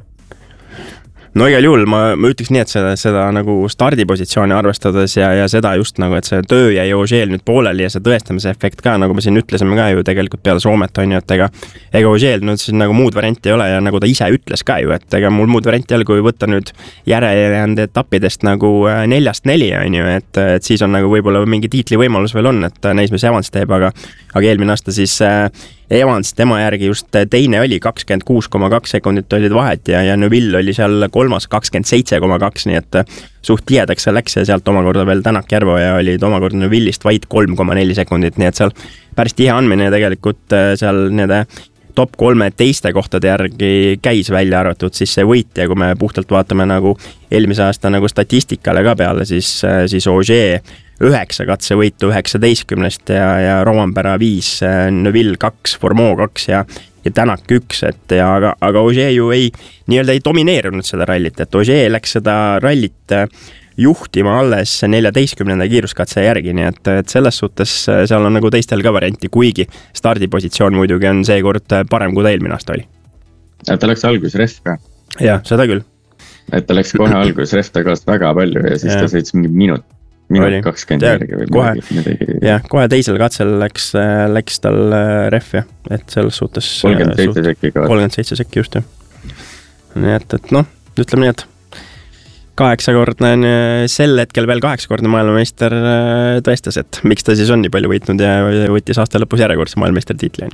No igal juhul ma, ma ütleks nii, et seda, seda nagu stardipositsiooni arvestades ja, ja seda just nagu, et see töö jäi Ogiel nüüd pooleli ja see tõestamise efekt ka, nagu me siin ütlesime ka ju tegelikult peale Soomet on ju, et ega, ega Ogiel nüüd siis nagu muud varianti ei ole ja nagu ta ise ütles ka ju, et ega mul muud varianti ei ole, kui võtta nüüd järelejäänud etappidest nagu neljast neli on ju, et, et siis on nagu võib-olla mingi tiitli võimalus veel on, et näis, mis Evans teeb, aga, aga eelmine aasta siis Evans tema järgi just teine oli kakskümmend kuus koma kaks sekundit olid vahet ja, ja Neville oli seal kolmas kakskümmend seitse koma kaks, nii et suht tihedaks see läks ja sealt omakorda veel Tänak Järveoja olid omakorda Neville'ist vaid kolm koma neli sekundit, nii et seal päris tihe andmine tegelikult seal nende top kolme teiste kohtade järgi käis välja arvatud siis see võit ja kui me puhtalt vaatame nagu eelmise aasta nagu statistikale ka peale, siis, siis Ogier üheksa katsevõitu üheksateistkümnest ja, ja Rovanpera viis, Neville kaks, Formeau kaks ja, ja Tänak üks, et ja, aga, aga Ogier ju ei, nii-öelda ei domineerunud seda rallit, et Ogier läks seda rallit juhtima alles neljateistkümnenda kiiruskatse järgi, nii et, et selles suhtes seal on nagu teistel ka varianti, kuigi stardipositsioon muidugi on seekord parem, kui ta eelmine aasta oli. Ja ta läks algus ref ka. Jah, seda küll. Et ta läks kohe algus ref tagast väga palju ja siis ja. Ta sõits mingi minut. minut kakskümmend järgi või kohe, midagi. Jah, kohe teisel katsel läks, läks tal ref, jah, et selles suhtes kolmkümmend seitse sekki ka. kolmkümmend seitse sekki just, jah. Nii et, et noh, ütleme nii, et kaheksakordne, sel hetkel veel kaheksakordne maailmameister tõestas, et miks ta siis on nii palju võitnud ja võttis aasta lõpus järjekordse maailmameister tiitli.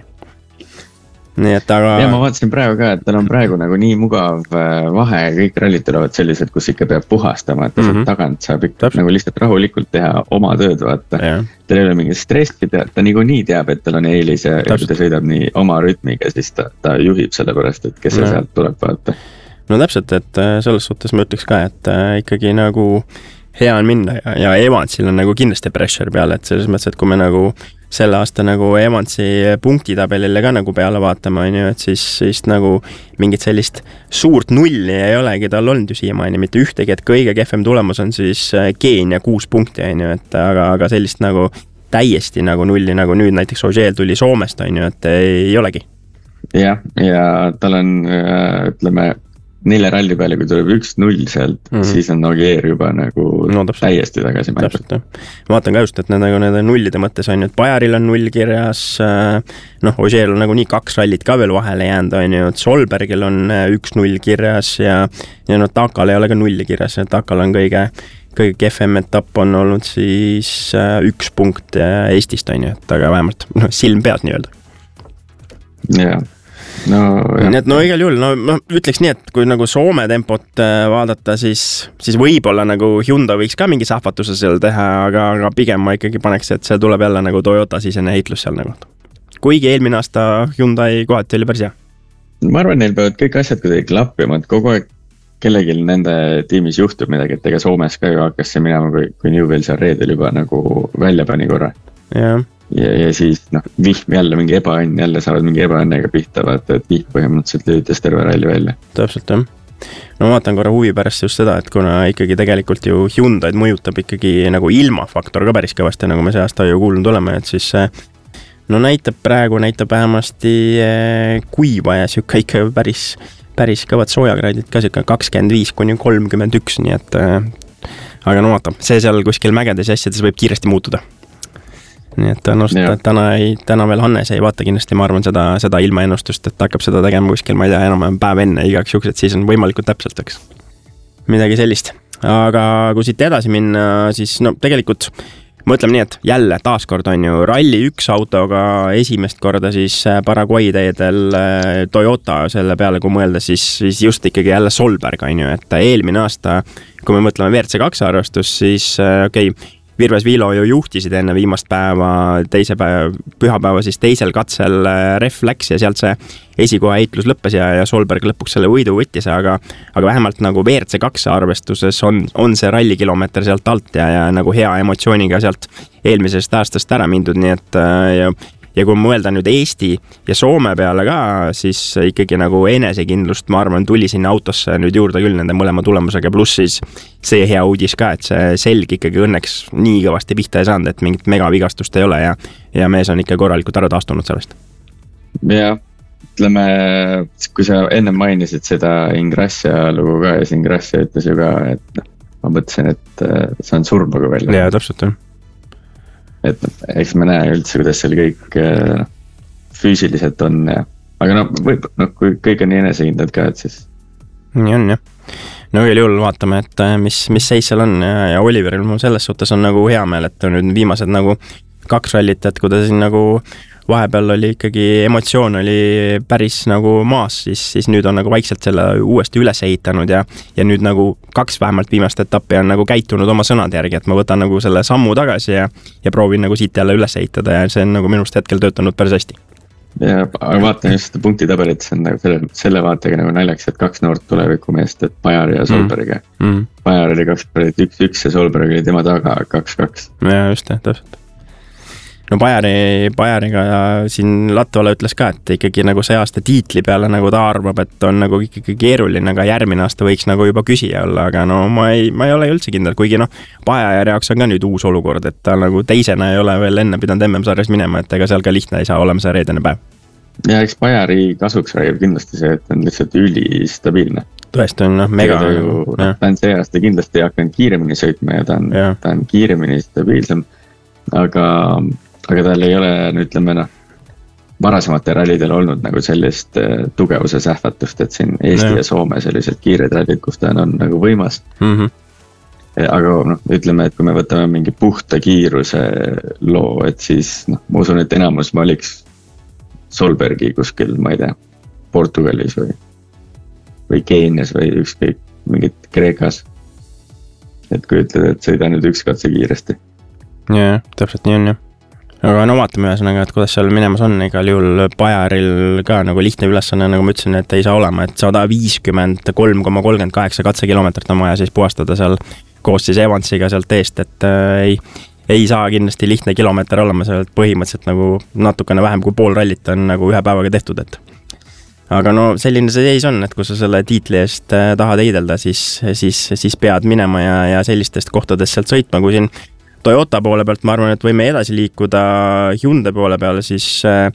Nii et aga... Ja ma vaatasin praegu ka, et tal on praegu nagu nii mugav vahe ja kõik rallid tulevad sellised, kus ikka peab puhastama, et ta mm-hmm. tagant saab ikka Täpselt. Nagu lihtsalt rahulikult teha oma tööd, vaata. Tal ei ole mingi stressi, ta nagu nii teab, et tal on eelis ja Täpselt. Ta sõidab nii oma rütmiga, siis ta, ta juhib selle pärast, et kes ja. Sealt tuleb, vaata. No täpselt, et selles suhtes ma ütleks ka, et ikkagi nagu hea on minna ja, ja Evansil on nagu kindlasti pressure peale, et selles mõttes, et kui me nagu selle aasta nagu Evansi punktitabelile ka nagu peale vaatama, on ju, et siis, siis nagu mingit sellist suurt nulli ei olegi tal olnud ju siiamaani, mitte ühtegi, et kõige kehvem tulemus on siis Keenia kuus punkti, on ju, et aga, aga sellist nagu täiesti nagu nulli, nagu nüüd näiteks Ogier tuli Soomest, on ju, et ei olegi. Jah, ja tal on, ütleme, nelja ralli peale, kui tuleb üks null sealt, mm-hmm. siis on Ogier juba nagu no, täiesti tagasi mänginud. Ma vaatan ka just, et need, nagu need nullide mõttes on ju, et Bajaril on null kirjas, noh, Ogier on nagu nii kaks rallit ka veel vahele jäänud, on ju, et Solbergil on üks null kirjas ja, ja no Takal ei ole ka nulli kirjas, et Takal on kõige, kõige kehvem etapp on olnud siis üks punkt Eestist, on ju, et aga vähemalt no, silm peas nii öelda. Jaa. No, nii et no igal juhul, no ma ütleks nii, et kui nagu Soome tempot vaadata, siis, siis võib-olla nagu Hyundai võiks ka mingi sahvatuse seal teha, aga, aga pigem ma ikkagi paneks, et see tuleb jälle nagu Toyota sisene heitlus seal nagu. Kuigi eelmine aasta Hyundai kohati oli päris hea. Ma arvan, neil peavad kõik asjad kuidagi klappima, et kogu aeg kellelgi nende tiimis juhtub midagi, et ega Soomes ka ju hakkas see minema, kui, kui Newell seal reedel juba nagu välja pani korra. Jah. Ja, ja siis noh, vihm jälle mingi ebaõnn, jälle saavad mingi ebaõnnega pihta, vaata, et vihm põhimõtteliselt lüütas terve ralli välja. Täpselt, jah. No ma vaatan korra huvi pärast just seda, et kuna ikkagi tegelikult ju Hyundai'd mõjutab ikkagi nagu ilmafaktor ka päris kõvasti, nagu me see aasta ju kuulnud oleme, et siis no näitab praegu, näitab vähemasti kuiva ja siuke ikka päris, päris kõvad soojakraadid ka siuke kakskümmend viis kuni kolmkümmend üks, nii et aga no vaata, see seal kuskil mägedes ja asjades võib kiiresti muutuda. Nii et tõenäoliselt, et täna, ei, täna veel Hannes ei vaata kindlasti, ma arvan seda, seda ilmaennustust, et hakkab seda tegema kuskil, ma ei tea, enam päev enne igaks juhuks, et siis on võimalikult täpselt, eks. Midagi sellist. Aga kui siit edasi minna, siis no tegelikult mõtleme nii, et jälle taaskord on ju ralli üks autoga esimest korda siis Paraguay teedel Toyota selle peale, kui mõelda, siis, siis just ikkagi jälle Solberg on ju, et eelmine aasta, kui me mõtleme V R C kaks arvestus, siis okei, okay, Virves Vilo ju juhtisid enne viimast päeva, teise päeva, pühapäeva siis teisel katsel ref läks ja sealt see esikoha heitlus lõppes ja, ja Solberg lõpuks selle võidu võttis, aga, aga vähemalt nagu V R C kaks arvestuses on, on see rallikilomeeter sealt alt ja, ja nagu hea emotsiooniga sealt eelmisest aastast ära mindud, nii et ja, ja kui mõelda nüüd Eesti ja Soome peale ka, siis ikkagi nagu enesekindlust, ma arvan, tuli sinna autosse nüüd juurde küll nende mõlema tulemusega, pluss siis see hea uudis ka, et see selg ikkagi õnneks nii kõvasti pihta ei saanud, et mingit megavigastust ei ole ja, ja mees on ikka korralikult ära taastunud sellest. Ja ütleme, kui sa enne mainisid seda Ingrassia lugu ka ja Ingrassia ütles ju ka, et ma mõtlesin, et see on surmaga välja. Jaa, täpselt, jah. Et eks me näe üldse, kuidas seal kõik no, füüsiliselt on ja, aga no, võib, no kui kõik on nii enesekindlad ka, et siis nii on, jah. No ühel juhul vaatame, et mis, mis seis seal on ja, ja Oliveril mul selles suhtes on nagu hea meel, et on nüüd viimased nagu kaks rallit, et kui ta siin nagu vahepeal oli ikkagi, emotsioon oli päris nagu maas, siis, siis nüüd on nagu vaikselt selle uuesti üles ehitanud ja, ja nüüd nagu kaks vähemalt viimast etappi on nagu käitunud oma sõnade järgi, et ma võtan nagu selle sammu tagasi ja, ja proovin nagu siit jälle üles ehitada ja see on nagu minust hetkel töötanud päris hästi. Ja aga vaatan just punktitabelit, see on nagu selle, selle vaatega nagu naljaks, et kaks noort tulevikumeest, et Bajar ja Solberg. Mm. Bajar oli kaks pärit üks, üks ja Solberg oli tema taga kaks, kaks. Ja just, täpselt. No Bajari, Bajariga ja siin Latvala ütles ka, et ikkagi nagu see aasta tiitli peale nagu ta arvab, et on nagu ikkagi keeruline, aga järgmine aasta võiks nagu juba küsija olla, aga no ma ei, ma ei ole üldse kindel, kuigi noh, Bajari jaoks on ka nüüd uus olukord, et ta nagu teisena ei ole veel enne pidanud M M-sarjas minema, et ega seal ka lihtne ei saa olema see reedene päev. Ja eks Bajari kasuks räägib kindlasti see, et on lihtsalt ülistabiilne. Tõesti on noh, mega. Ta, ta on see aasta kindlasti hakanud kiiremini sõitma ja ta on, ja. Ta on kiiremini stabiilsem, aga aga tal ei ole, ütleme noh, varasemate rallidel olnud nagu sellist tugevuse sähvatust, et siin Eesti ja, ja Soome sellised kiired rallid, kus ta on, on nagu võimas. Mm-hmm. Aga noh, ütleme, et kui me võtame mingi puhta kiiruse loo, et siis noh, ma usun, et enamus valiks Solbergi kuskil, ma ei tea, Portugalis või, või Keenias või ükskõik mingit Kreekas. Et kui ütled, et sõida nüüd üks katse kiiresti. Jaa, täpselt nii on jah. Aga no vaatame ühesõnaga, et kuidas seal minemas on, igal juhul Bajaril ka nagu lihtne ülesanne, nagu ma ütlesin, et ei saa olema, et sada viiskümmend kolm koma kolmkümmend kaheksa katsekilometrit on vaja siis puhastada seal koos siis Evansiga sealt eest, et äh, ei, ei saa kindlasti lihtne kilomeeter olema sealt põhimõtteliselt nagu natukene vähem kui pool rallit on nagu ühe päevaga tehtud, et aga no selline see seis on, et kui sa selle tiitli eest tahad heidelda, siis, siis, siis pead minema ja, ja sellistest kohtadest sealt sõitma, kui siin Toyota poole pealt ma arvan, et võime edasi liikuda Hyundai poole peale, siis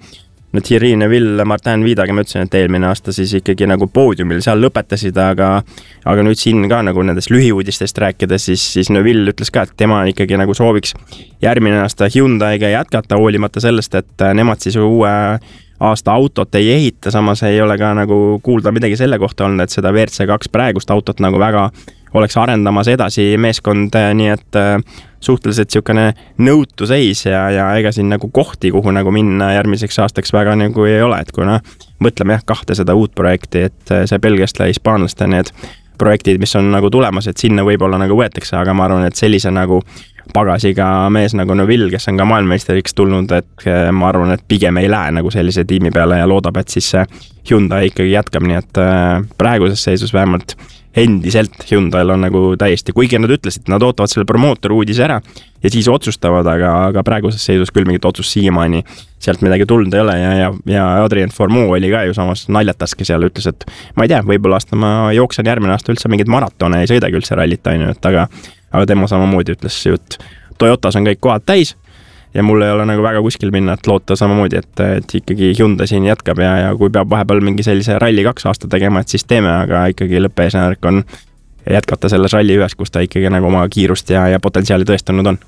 no Thierry Neuville, Martin Vidaga ma ütlesin, et eelmine aasta siis ikkagi nagu poodiumil seal lõpetasid, aga, aga nüüd siin ka nagu nendest lühiuudistest rääkides, siis, siis Neuville ütles ka, et tema ikkagi nagu sooviks järgmine aasta Hyundaiga jätkata, hoolimata sellest, et nemad siis uue aasta autot ei ehita, samas ei ole ka nagu kuulda midagi selle kohta olnud, et seda V R C kaks praegust autot nagu väga oleks arendamas edasi meeskond, nii et suhteliselt siukene nõutu seis ja, ja ega siin nagu kohti, kuhu nagu minna järgmiseks aastaks väga nagu ei ole, et kuna mõtleme jah kahte seda uut projekti, et see belgiaste ja hispaanlaste need projektid, mis on nagu tulemas, et sinna võib-olla nagu võetakse, aga ma arvan, et sellise nagu pagasiga mees nagu Neuville, kes on ka maailmameisteriks tulnud, et ma arvan, et pigem ei lähe nagu sellise tiimi peale ja loodab, et siis see Hyundai ikkagi jätkab, nii et praeguses seisus vähemalt endiselt Hyundai'l on nagu täiesti, kuigi nad ütlesid, nad ootavad selle promootori uudise ära ja siis otsustavad, aga, aga praeguses seisus küll mingit otsust siiamaani sealt midagi tulnud ei ole ja, ja, ja Adrien Fourmeau oli ka ju samas naljataski seal, ütles, et ma ei tea, võib-olla aasta ma jooksen järgmine aasta üldse mingid maratone, ei sõidagi üldse rallit ainu, et aga, aga tema samamoodi ütles ju, et Toyotas on kõik kohad täis ja mul ei ole nagu väga kuskil minna, et loota samamoodi, et, et ikkagi Hyundai siin jätkab ja, ja kui peab vahepeal mingi sellise ralli kaks aasta tegema, et siis teeme, aga ikkagi lõppeesmärk on jätkata selles ralli ühes, kus ta ikkagi nagu oma kiirust ja, ja potentsiaali tõestanud on.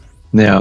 Ja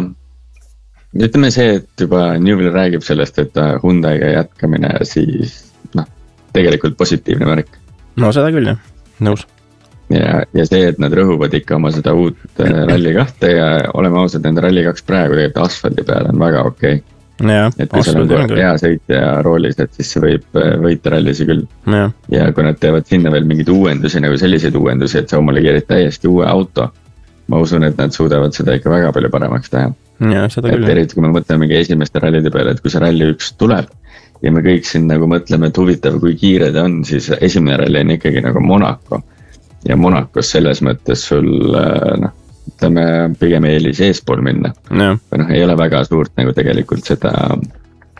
ütleme see, et juba Neuville räägib sellest, et Hyundai'ga jätkamine, siis noh, tegelikult positiivne märk. No seda küll jah, nõus. Ja, ja see, et nad rõhuvad ikka oma seda uut ralli kahte ja oleme ausad, nende ralli kaks praegu tegelikult asfaldi peal on väga okei. Ja, et kui seal on hea sõitja roolis, et siis see võib võita rallisi küll. Ja. ja kui nad teevad sinna veel mingid uuendusi, nagu selliseid uuendusi, et sa omale keerid täiesti uue auto, ma usun, et nad suudavad seda ikka väga palju paremaks teha. Ja, seda küll. Et eriti, kui me mõtleme mingi esimeste rallide peale, et kui see ralli üks tuleb ja me kõik siin nagu mõtleme, et huvitav, kui kiire ta on, siis esimene ralli on ikkagi nagu Monaco. Ja Monacos selles mõttes sul, noh, ütleme, pigem eelis eespool minna. No. Või noh, ei ole väga suurt nagu tegelikult seda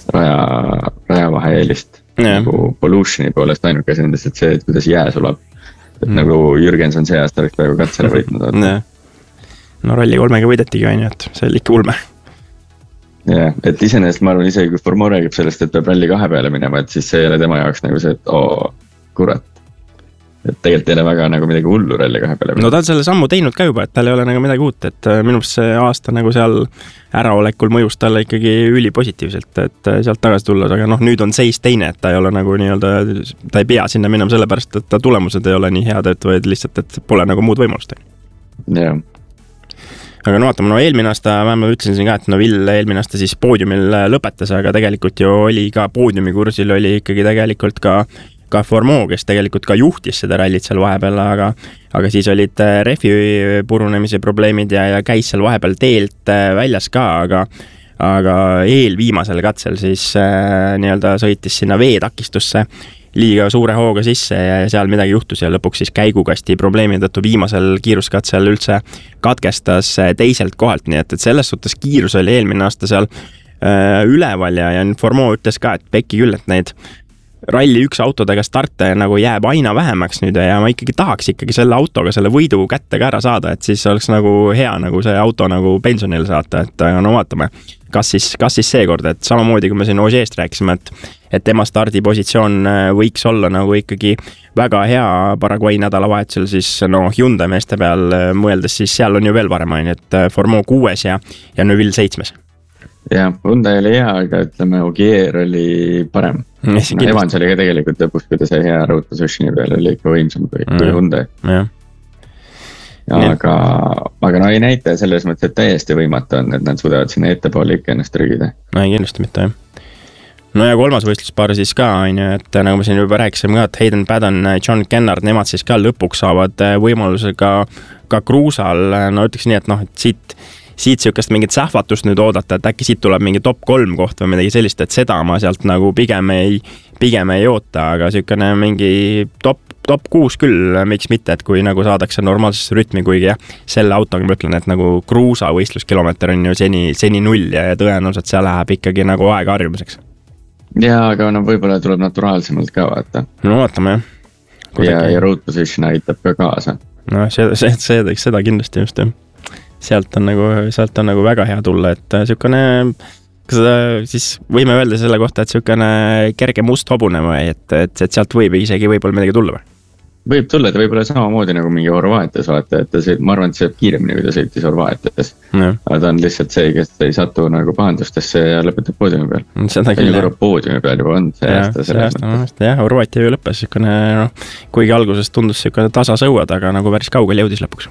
raja, rajavahe eelist yeah. nagu pollutioni poolest ainuke asi nendest, et see, et kuidas jää sulab. Et mm. nagu Jürgenson see aasta oleks praegu katsele võitnud. Yeah. No ralli kolmega võidetigi on ju, et see oli ikka ulme. jah, et iseenesest ma arvan isegi kui Formeau räägib sellest, et peab ralli kahe peale minema, et siis see ei ole tema jaoks nagu see, et oo, kurat. Et tegelikult ei ole väga nagu midagi hullu ralli kahe peale. No ta on selle sammu teinud ka juba, et tal ei ole nagu midagi uut, et minu arust see aasta nagu seal äraolekul mõjus talle ikkagi üli positiivselt, et sealt tagasi tulla, aga noh, nüüd on seis teine, et ta ei ole nagu nii-öelda, ta ei pea sinna minema sellepärast, et ta tulemused ei ole nii head, et vaid lihtsalt, et pole nagu muud võimalust. jah. Aga no vaatame, no eelmine aasta, ma ütlesin siin ka, et no Vill eelmine aasta siis poodiumil lõpetas, aga tegelikult ju oli ka poodiumi kursil oli ikkagi tegelikult ka ka Formeau, kes tegelikult ka juhtis seda rallit seal vahepeal, aga, aga siis olid refi purunemise probleemid ja, ja käis seal vahepeal teelt väljas ka, aga, aga eelviimasel katsel siis äh, nii-öelda sõitis sinna veetakistusse liiga suure hooga sisse ja seal midagi juhtus ja lõpuks siis käigukasti probleemi tõttu viimasel kiiruskatsel üldse katkestas teiselt kohalt, nii et, et selles suhtes kiirus oli eelmine aasta seal äh, üleval ja, ja Formeau ütles ka, et pekki küll, et neid ralli üks autodega starte nagu jääb aina vähemaks nüüd ja ma ikkagi tahaks ikkagi selle autoga selle võidu kätte ka ära saada, et siis oleks nagu hea nagu see auto nagu pensionile saata, et no vaatame, kas siis, kas siis seekord, et samamoodi kui me siin Ožeest rääkisime, et, et tema stardipositsioon võiks olla nagu ikkagi väga hea Paraguay nädalavahetusel, siis no Hyundai meeste peal mõeldes, siis seal on ju veel parem, et Formeau kuues ja, ja Neuville seitsmes. jah, Hyundai oli hea, aga ütleme, Ogier oli parem. No, Evans oli ka tegelikult lõpus, kui ta sai hea road positioni peale, oli ikka võimsam kui, kui Hyundai. Ja. Aga, aga no ei näita selles mõttes, et täiesti võimatu on, et nad suudavad sinna ettepoole ikka ennast trügida. No ei, kindlasti mitte, jah. No ja kolmas võistluspaar siis ka, on ju, et nagu me siin juba rääkisime ka, et Hayden Paddon, John Kennard, nemad siis ka lõpuks saavad võimaluse ka, ka Cruisal, no ütleks nii, et noh, et siit siit sihukest mingit sähvatust nüüd oodata, et äkki siit tuleb mingi top kolm koht või midagi sellist, et seda ma sealt nagu pigem ei, pigem ei oota, aga sihukene mingi top, top kuus küll, miks mitte, et kui nagu saadakse normaalsesse rütmi, kuigi jah, selle autoga ma ütlen, et nagu Cruisa võistluskilomeeter on ju seni, seni null ja, ja tõenäoliselt see läheb ikkagi nagu aega harjumiseks. Jaa, aga no võib-olla tuleb naturaalsemalt ka vaata. No vaatame jah. Kuidagi. Ja, ja road position aitab ka kaasa. No see, see, see teeks seda kindlasti just jah. Sealt on nagu, sealt on nagu väga hea tulla, et sihukene, seda siis võime öelda selle kohta, et sihukene kerge must hobune või, et, et, et sealt võib isegi võib-olla midagi tulla või? Võib tulla, ta võib-olla samamoodi nagu mingi Horvaatias vaata, et ta see, ma arvan, et see kiiremini, kui ta sõitis Horvaatias. Aga ta on lihtsalt see, kes ei satu nagu pahandustesse ja lõpetab poodiumi peal. Seda küll, jah. Poodiumi peal juba on see ja, aasta. See aasta, no, jah, Horvaatia ju lõppes sihukene, noh, kuigi alguses tundus sihukene tasa sõuad, aga nagu päris kaugel jõudis lõpuks.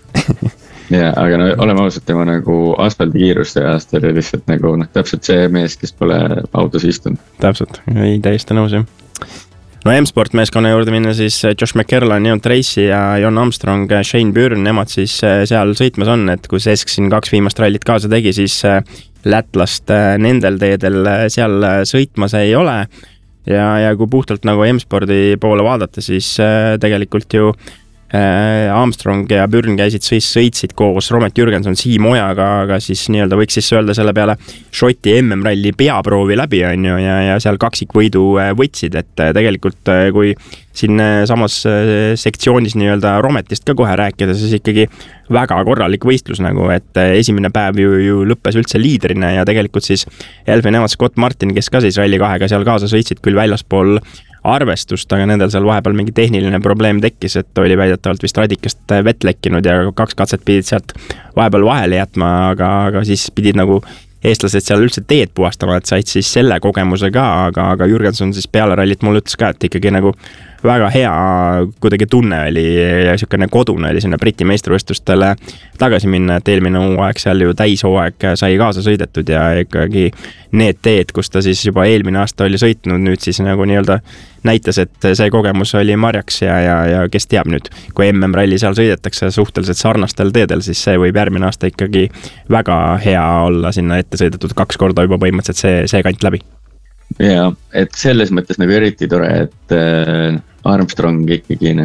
Ja, aga no oleme ausalt, tema nagu asfaldi kiirus see aasta oli lihtsalt nagu noh, täpselt see mees, kes pole autos istunud. Täpselt, ei täiesti nõus jah. No M-Sport meeskonna juurde minna siis Josh McKerlan, Jon Tracy ja Jon Armstrong, Shane Byrne, nemad siis seal sõitmas on, et kui Sesk siin kaks viimast rallit kaasa tegi, siis Lätlast nendel teedel seal sõitmas ei ole. Ja, ja kui puhtalt nagu M-Spordi poole vaadata, siis tegelikult ju Armstrong ja Byrne käisid sõis, sõitsid koos Romet Jürgenson, Siim Ojaga, aga siis nii-öelda võiks siis öelda selle peale Šoti M M-ralli peaproovi läbi on ju ja, ja seal kaksikvõidu võtsid, et tegelikult kui siin samas sektsioonis nii-öelda Rometist ka kohe rääkida, siis ikkagi väga korralik võistlus nagu, et esimene päev ju, ju lõppes üldse liidrina ja tegelikult siis Elfyn Evans, Scott Martin, kes ka siis ralli kahega seal kaasa sõitsid küll väljaspool arvestust, aga nendel seal vahepeal mingi tehniline probleem tekkis, et oli väidetavalt vist radikast vett lekkinud ja kaks katset pidid sealt vahepeal vahele jätma, aga, aga siis pidid nagu eestlased seal üldse teed puhastama, et said siis selle kogemuse ka, aga, aga Jürgenson siis peale rallit mulle ütles ka, et ikkagi nagu väga hea kuidagi tunne oli ja sihukene kodune oli sinna Briti meistrivõistlustele tagasi minna, et eelmine hooaeg seal ju täishooaeg sai kaasa sõidetud ja ikkagi need teed, kus ta siis juba eelmine aasta oli sõitnud, nüüd siis nagu nii-öelda näitas, et see kogemus oli marjaks ja, ja, ja kes teab nüüd, kui M M-ralli seal sõidetakse suhteliselt sarnastel teedel, siis see võib järgmine aasta ikkagi väga hea olla sinna ette sõidetud kaks korda juba põhimõtteliselt see, see kant läbi. Ja, et selles mõttes nagu eriti tore, et Armstrong ikkagi nagu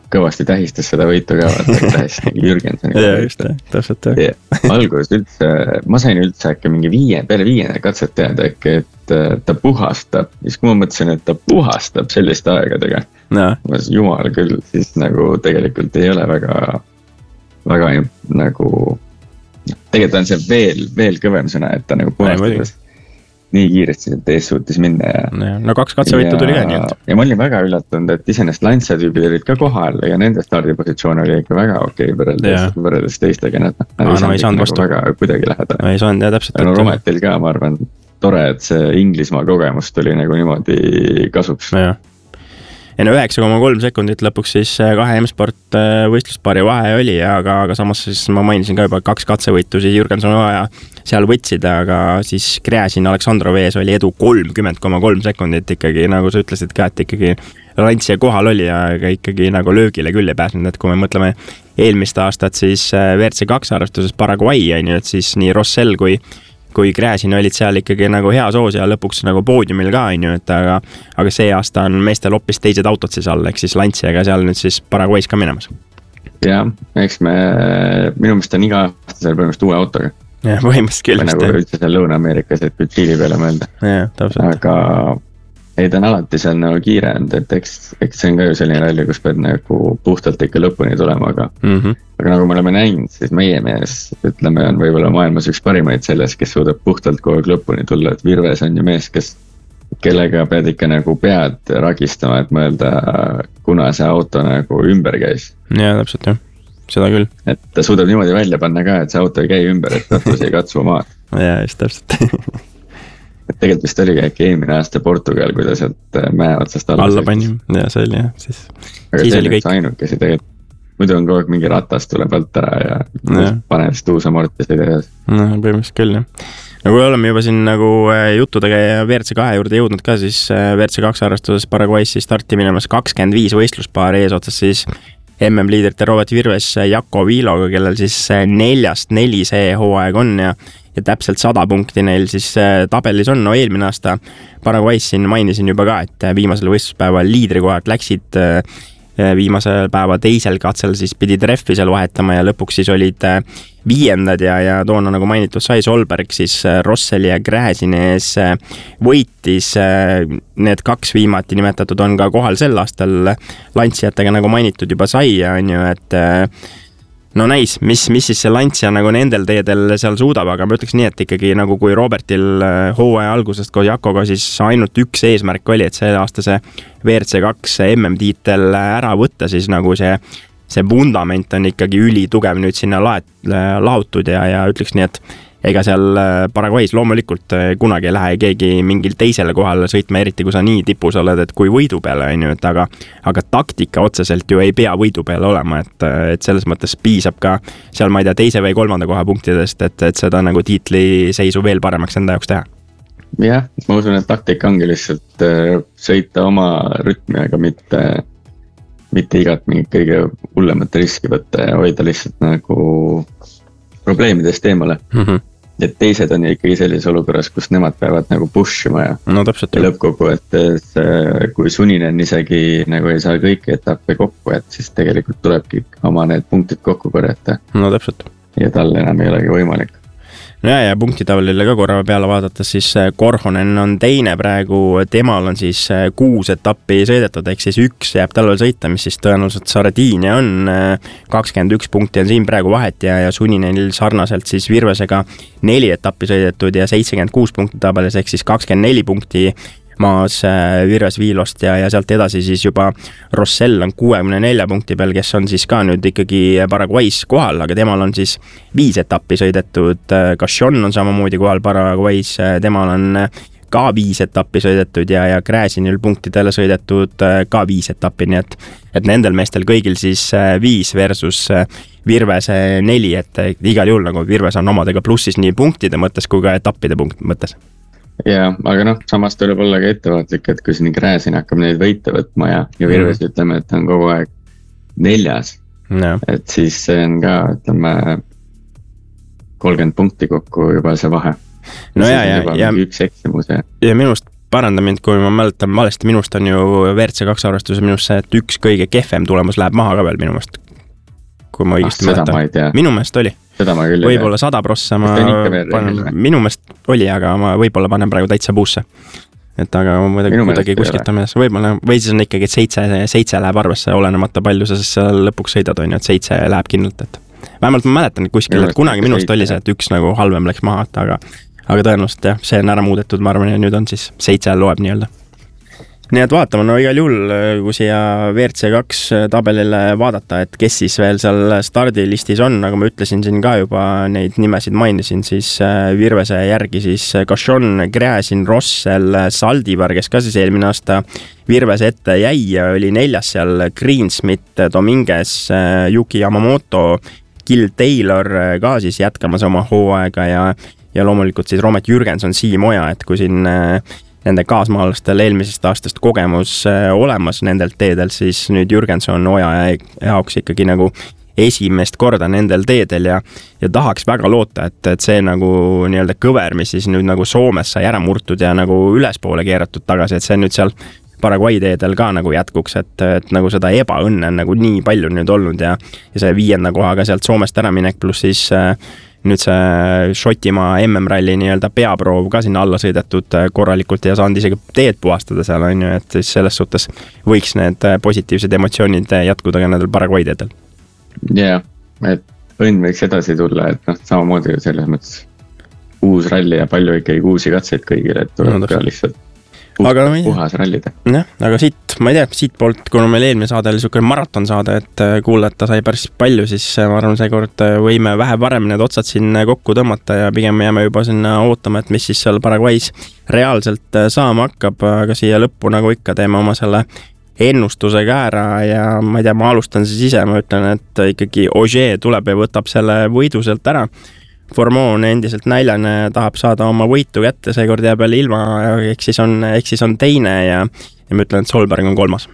kõvasti tähistas seda võitu ka, vaata tähistas nagu Jürgensoni. Ja just, täpselt jah. Alguses üldse, ma sain üldse äkki mingi viie, peale viiene katset teada äkki, et ta puhastab. Siis kui ma mõtlesin, et ta puhastab selliste aegadega. No. Jumal küll, siis nagu tegelikult ei ole väga, väga nagu, tegelikult on see veel, veel kõvem sõna, et ta nagu puhastades nii kiiresti sealt ees suutis minna ja, no kaks katsevõitu tuli ka nii, et ja ma olin väga üllatunud, et isenest Lancia tüübid olid ka kohal ja nende stardipositsioon oli ikka väga okei okay, võrreldes, võrreldes teistega, nad, nad ah, ei no, saanud nagu väga kuidagi läheda ei saanud ja täpselt no Rometil ka, ma arvan, tore, et see Inglismaa kogemus tuli nagu niimoodi kasuks ja ja no üheksa koma kolm sekundit lõpuks siis kahe M-sport võistluspaari vahe oli, aga, aga samas siis ma mainisin ka juba kaks katsevõitu siis Jürgenson vaja seal võtsida, aga siis Gräzin Aleksandrov ees oli edu kolmkümmend koma kolm sekundit ikkagi, nagu sa ütlesid ka, et ikkagi Lancia kohal oli ja ikkagi nagu löögile küll ei pääsnud, et kui me mõtleme eelmist aastat siis V R C kaks arvestuses Paraguay, et siis nii Rossell kui kui Gräzin olid seal ikkagi nagu hea soos ja lõpuks nagu poodiumil ka, et aga, aga see aasta on meestel hoopis teised autod siis all, ehk siis Lanciaga seal nüüd siis Paraguay's ka minemas. Ja, eks me, minu meelest on iga aasta seal põhimõtteliselt uue autoga. Ja, põhimõtteliselt küll. Nagu üldse seal Lõuna-Ameerikas, et kui Tšiili peale mõelda. Ja, täpselt. Aga ei, ta on alati seal nagu kiirend, et eks, eks see on ka ju selline ralli, kus pead nagu puhtalt ikka lõpuni tulema, aga, mm-hmm. aga nagu me oleme näinud, siis meie mees, ütleme, on võib-olla maailmas üks parimaid selles, kes suudab puhtalt kogu aeg lõpuni tulla, et Virves on ju mees, kes, kellega pead ikka nagu pead ragistama, et mõelda, kuna see auto nagu ümber käis. Ja, täpselt jah, seda küll. Et ta suudab niimoodi välja panna ka, et see auto ei käi ümber, et tatus ei katsu maad. Ja, just täpselt. Et tegelikult vist oligi äkki eelmine aasta Portugal, kui ta sealt mäe otsast alla, alla pani, ja see oli jah, siis, aga siis see oli kõik. Ainukesi tegelikult, muidu on kogu aeg mingi ratas tuleb alt ära ja, ja. paneb vist uus amortiseid edasi. No, põhimõtteliselt küll, jah. No kui oleme juba siin nagu juttudega ja V R C kahe juurde jõudnud ka, siis V R C kaks arvestuses Paraguay's starti minemas kakskümmend viis võistluspaari ees otsas siis M M-liiderite Robert Virves Jaco Viloga, kellel siis neljast neli see hooaeg on ja ja täpselt sada punkti neil siis tabelis on. No eelmine aasta Paraguay's siin mainisin juba ka, et viimasel võistluspäeval liidrikohad läksid viimasel päeva teisel katsel siis pidid rehvi seal vahetama ja lõpuks siis olid viiendad ja, ja toona nagu mainitud sai Solberg siis Rosselli ja Gräzini ees võitis. Need kaks viimati nimetatud on ka kohal sel aastal Lanciatega nagu mainitud juba sai ja on ju, et no näis, mis, mis siis see Lancia nagu nendel teedel seal suudab, aga ma ütleks nii, et ikkagi nagu kui Robertil hooaja algusest koos Jakoga siis ainult üks eesmärk oli, et see aasta see V R C kaks M M-tiitel ära võtta, siis nagu see, see vundament on ikkagi ülitugev nüüd sinna laet, lahutud ja, ja ütleks nii, et ega seal Paraguay's loomulikult kunagi ei lähe keegi mingil teisele kohale sõitma, eriti kui sa nii tipus oled, et kui võidu peale on ju, et aga, aga taktika otseselt ju ei pea võidu peale olema, et, et selles mõttes piisab ka seal, ma ei tea, teise või kolmanda koha punktidest, et, et seda nagu tiitli seisu veel paremaks enda jaoks teha. Jah, ma usun, et taktika ongi lihtsalt sõita oma rütmi, aga mitte, mitte igat mingit kõige hullemat riski võtta ja hoida lihtsalt nagu probleemidest eemale. Mm-hmm. Et teised on ikkagi sellises olukorras, kus nemad peavad nagu pushima ja, no, täpselt, ja lõppkogu, et see, kui Suninen isegi nagu ei saa kõiki etappe kokku, et siis tegelikult tulebki oma need punktid kokku korjata. No täpselt. Ja tal enam ei olegi võimalik. No ja, ja punktitablile ka korra peale vaadates, siis Korhonen on teine praegu, temal on siis kuus etappi sõidetud, ehk siis üks jääb talvel sõita, mis siis tõenäoliselt Sardiinia on, kakskümmend üks punkti on siin praegu vahet ja, ja Suninenil sarnaselt siis Virvesega neli etappi sõidetud ja seitsekümmend kuus punkti tabelis, ehk siis kakskümmend neli punkti maas Virves Viilost ja, ja sealt edasi siis juba Rossell on kuuekümne nelja punkti peal, kes on siis ka nüüd ikkagi Paraguay's kohal, aga temal on siis viis etappi sõidetud. Cachon on samamoodi kohal Paraguay's, temal on ka viis etappi sõidetud ja, ja Gräzinil punktidele sõidetud ka viis etappi, nii et, et nendel meestel kõigil siis viis versus Virves neli, et igal juhul nagu Virves on omadega plussis nii punktide mõttes kui ka etappide punkt mõttes. Ja, aga noh, samas tuleb olla ka ettevaatlik, et kui siin Gräzin hakkab neid võite võtma ja, ja Virves mm. ütleme, et on kogu aeg neljas, no. Et siis see on ka, ütleme, kolmkümmend punkti kokku juba see vahe. No ja, ja, ja, üks eksimus, ja. ja minust paranda mind, kui ma mäletan valesti, minust on ju V R C kaks arvestuse minust see, et üks kõige kehvem tulemus läheb maha ka veel minu meelest. Kui ma õigesti ah, mäletan. Minu meelest oli. Seda ma küll võib-olla sada prossa ma panen, minu meelest oli, aga ma võib-olla panen praegu täitsa puusse. Et aga muidugi kuidagi kuskiltame, võib-olla, või siis on ikkagi, et seitse, seitse läheb arvesse, olenemata palju sa seal lõpuks sõidad, on ju, et seitse läheb kindlalt, et vähemalt ma mäletan kuskil, et kunagi minust oli see, et üks nagu halvem läks maha, aga, aga tõenäoliselt jah, see on ära muudetud, ma arvan, ja nüüd on siis seitse loeb nii-öelda. Nii et vaatame, no igal juhul, kui siia V R C kaks tabelile vaadata, et kes siis veel seal stardilistis on, nagu ma ütlesin siin ka juba neid nimesid mainisin, siis Virvese järgi siis Gachon, Gräzin, Rossel, Saldivar, kes ka siis eelmine aasta Virvese ette jäi ja oli neljas seal Greensmith, Dominguez, Yuki Yamamoto, Gil Taylor ka siis jätkamas oma hooaega ja, ja loomulikult siis Romet Jürgenson, Siim Oja, et kui siin nende kaasmaalastel eelmisest aastast kogemus olemas nendelt teedel, siis nüüd Jürgenson Oja jaoks ikkagi nagu esimest korda nendel teedel ja, ja tahaks väga loota, et, et see nagu nii-öelda kõver, mis siis nüüd nagu Soomes sai ära murtud ja nagu ülespoole keeratud tagasi, et see nüüd seal Paraguay teedel ka nagu jätkuks, et, et nagu seda ebaõnne on nagu nii palju nüüd olnud ja, ja see viienda kohaga sealt Soomest ära minek, pluss siis nüüd see Šotimaa M M-ralli nii-öelda peaproov ka sinna alla sõidetud korralikult ja saanud isegi teed puhastada seal, on ju, et siis selles suhtes võiks need positiivsed emotsioonid jätkuda ka nendel Paraguay teedel. Jah, et õnn võiks edasi tulla, et noh, samamoodi selles mõttes uus ralli ja palju ikkagi uusi katseid kõigile, et tuleb no, ka lihtsalt aga puhas rallida. Jah, aga siit, ma ei tea, siit poolt, kuna meil eelmine saade oli niisugune maraton saade, et kuulata sai päris palju, siis ma arvan, seekord võime vähe varem need otsad siin kokku tõmmata ja pigem jääme juba sinna ootama, et mis siis seal Paraguay's reaalselt saama hakkab, aga siia lõppu nagu ikka teeme oma selle ennustusega ära ja ma ei tea, ma alustan siis ise, ma ütlen, et ikkagi Ogier tuleb ja võtab selle võidu sealt ära. Formoon endiselt näljane tahab saada oma võitu kätte, seekord jääb jälle ilma, ehk siis on, ehk siis on teine ja, ja ma ütlen, et Solberg on kolmas.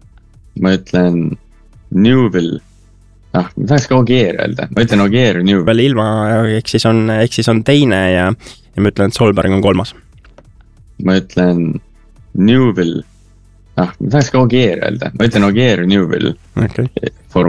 Ma ütlen Newville, ah, ma tahaks ka Ogier öelda, ma ütlen Ogier, Newville. Ilma, ehk siis on, ehk siis on teine ja, ja ma ütlen, et Solberg on kolmas. Ma ütlen Newville, ah, ma tahaks ka Ogier öelda, ma ütlen Ogier, Newville. Okay.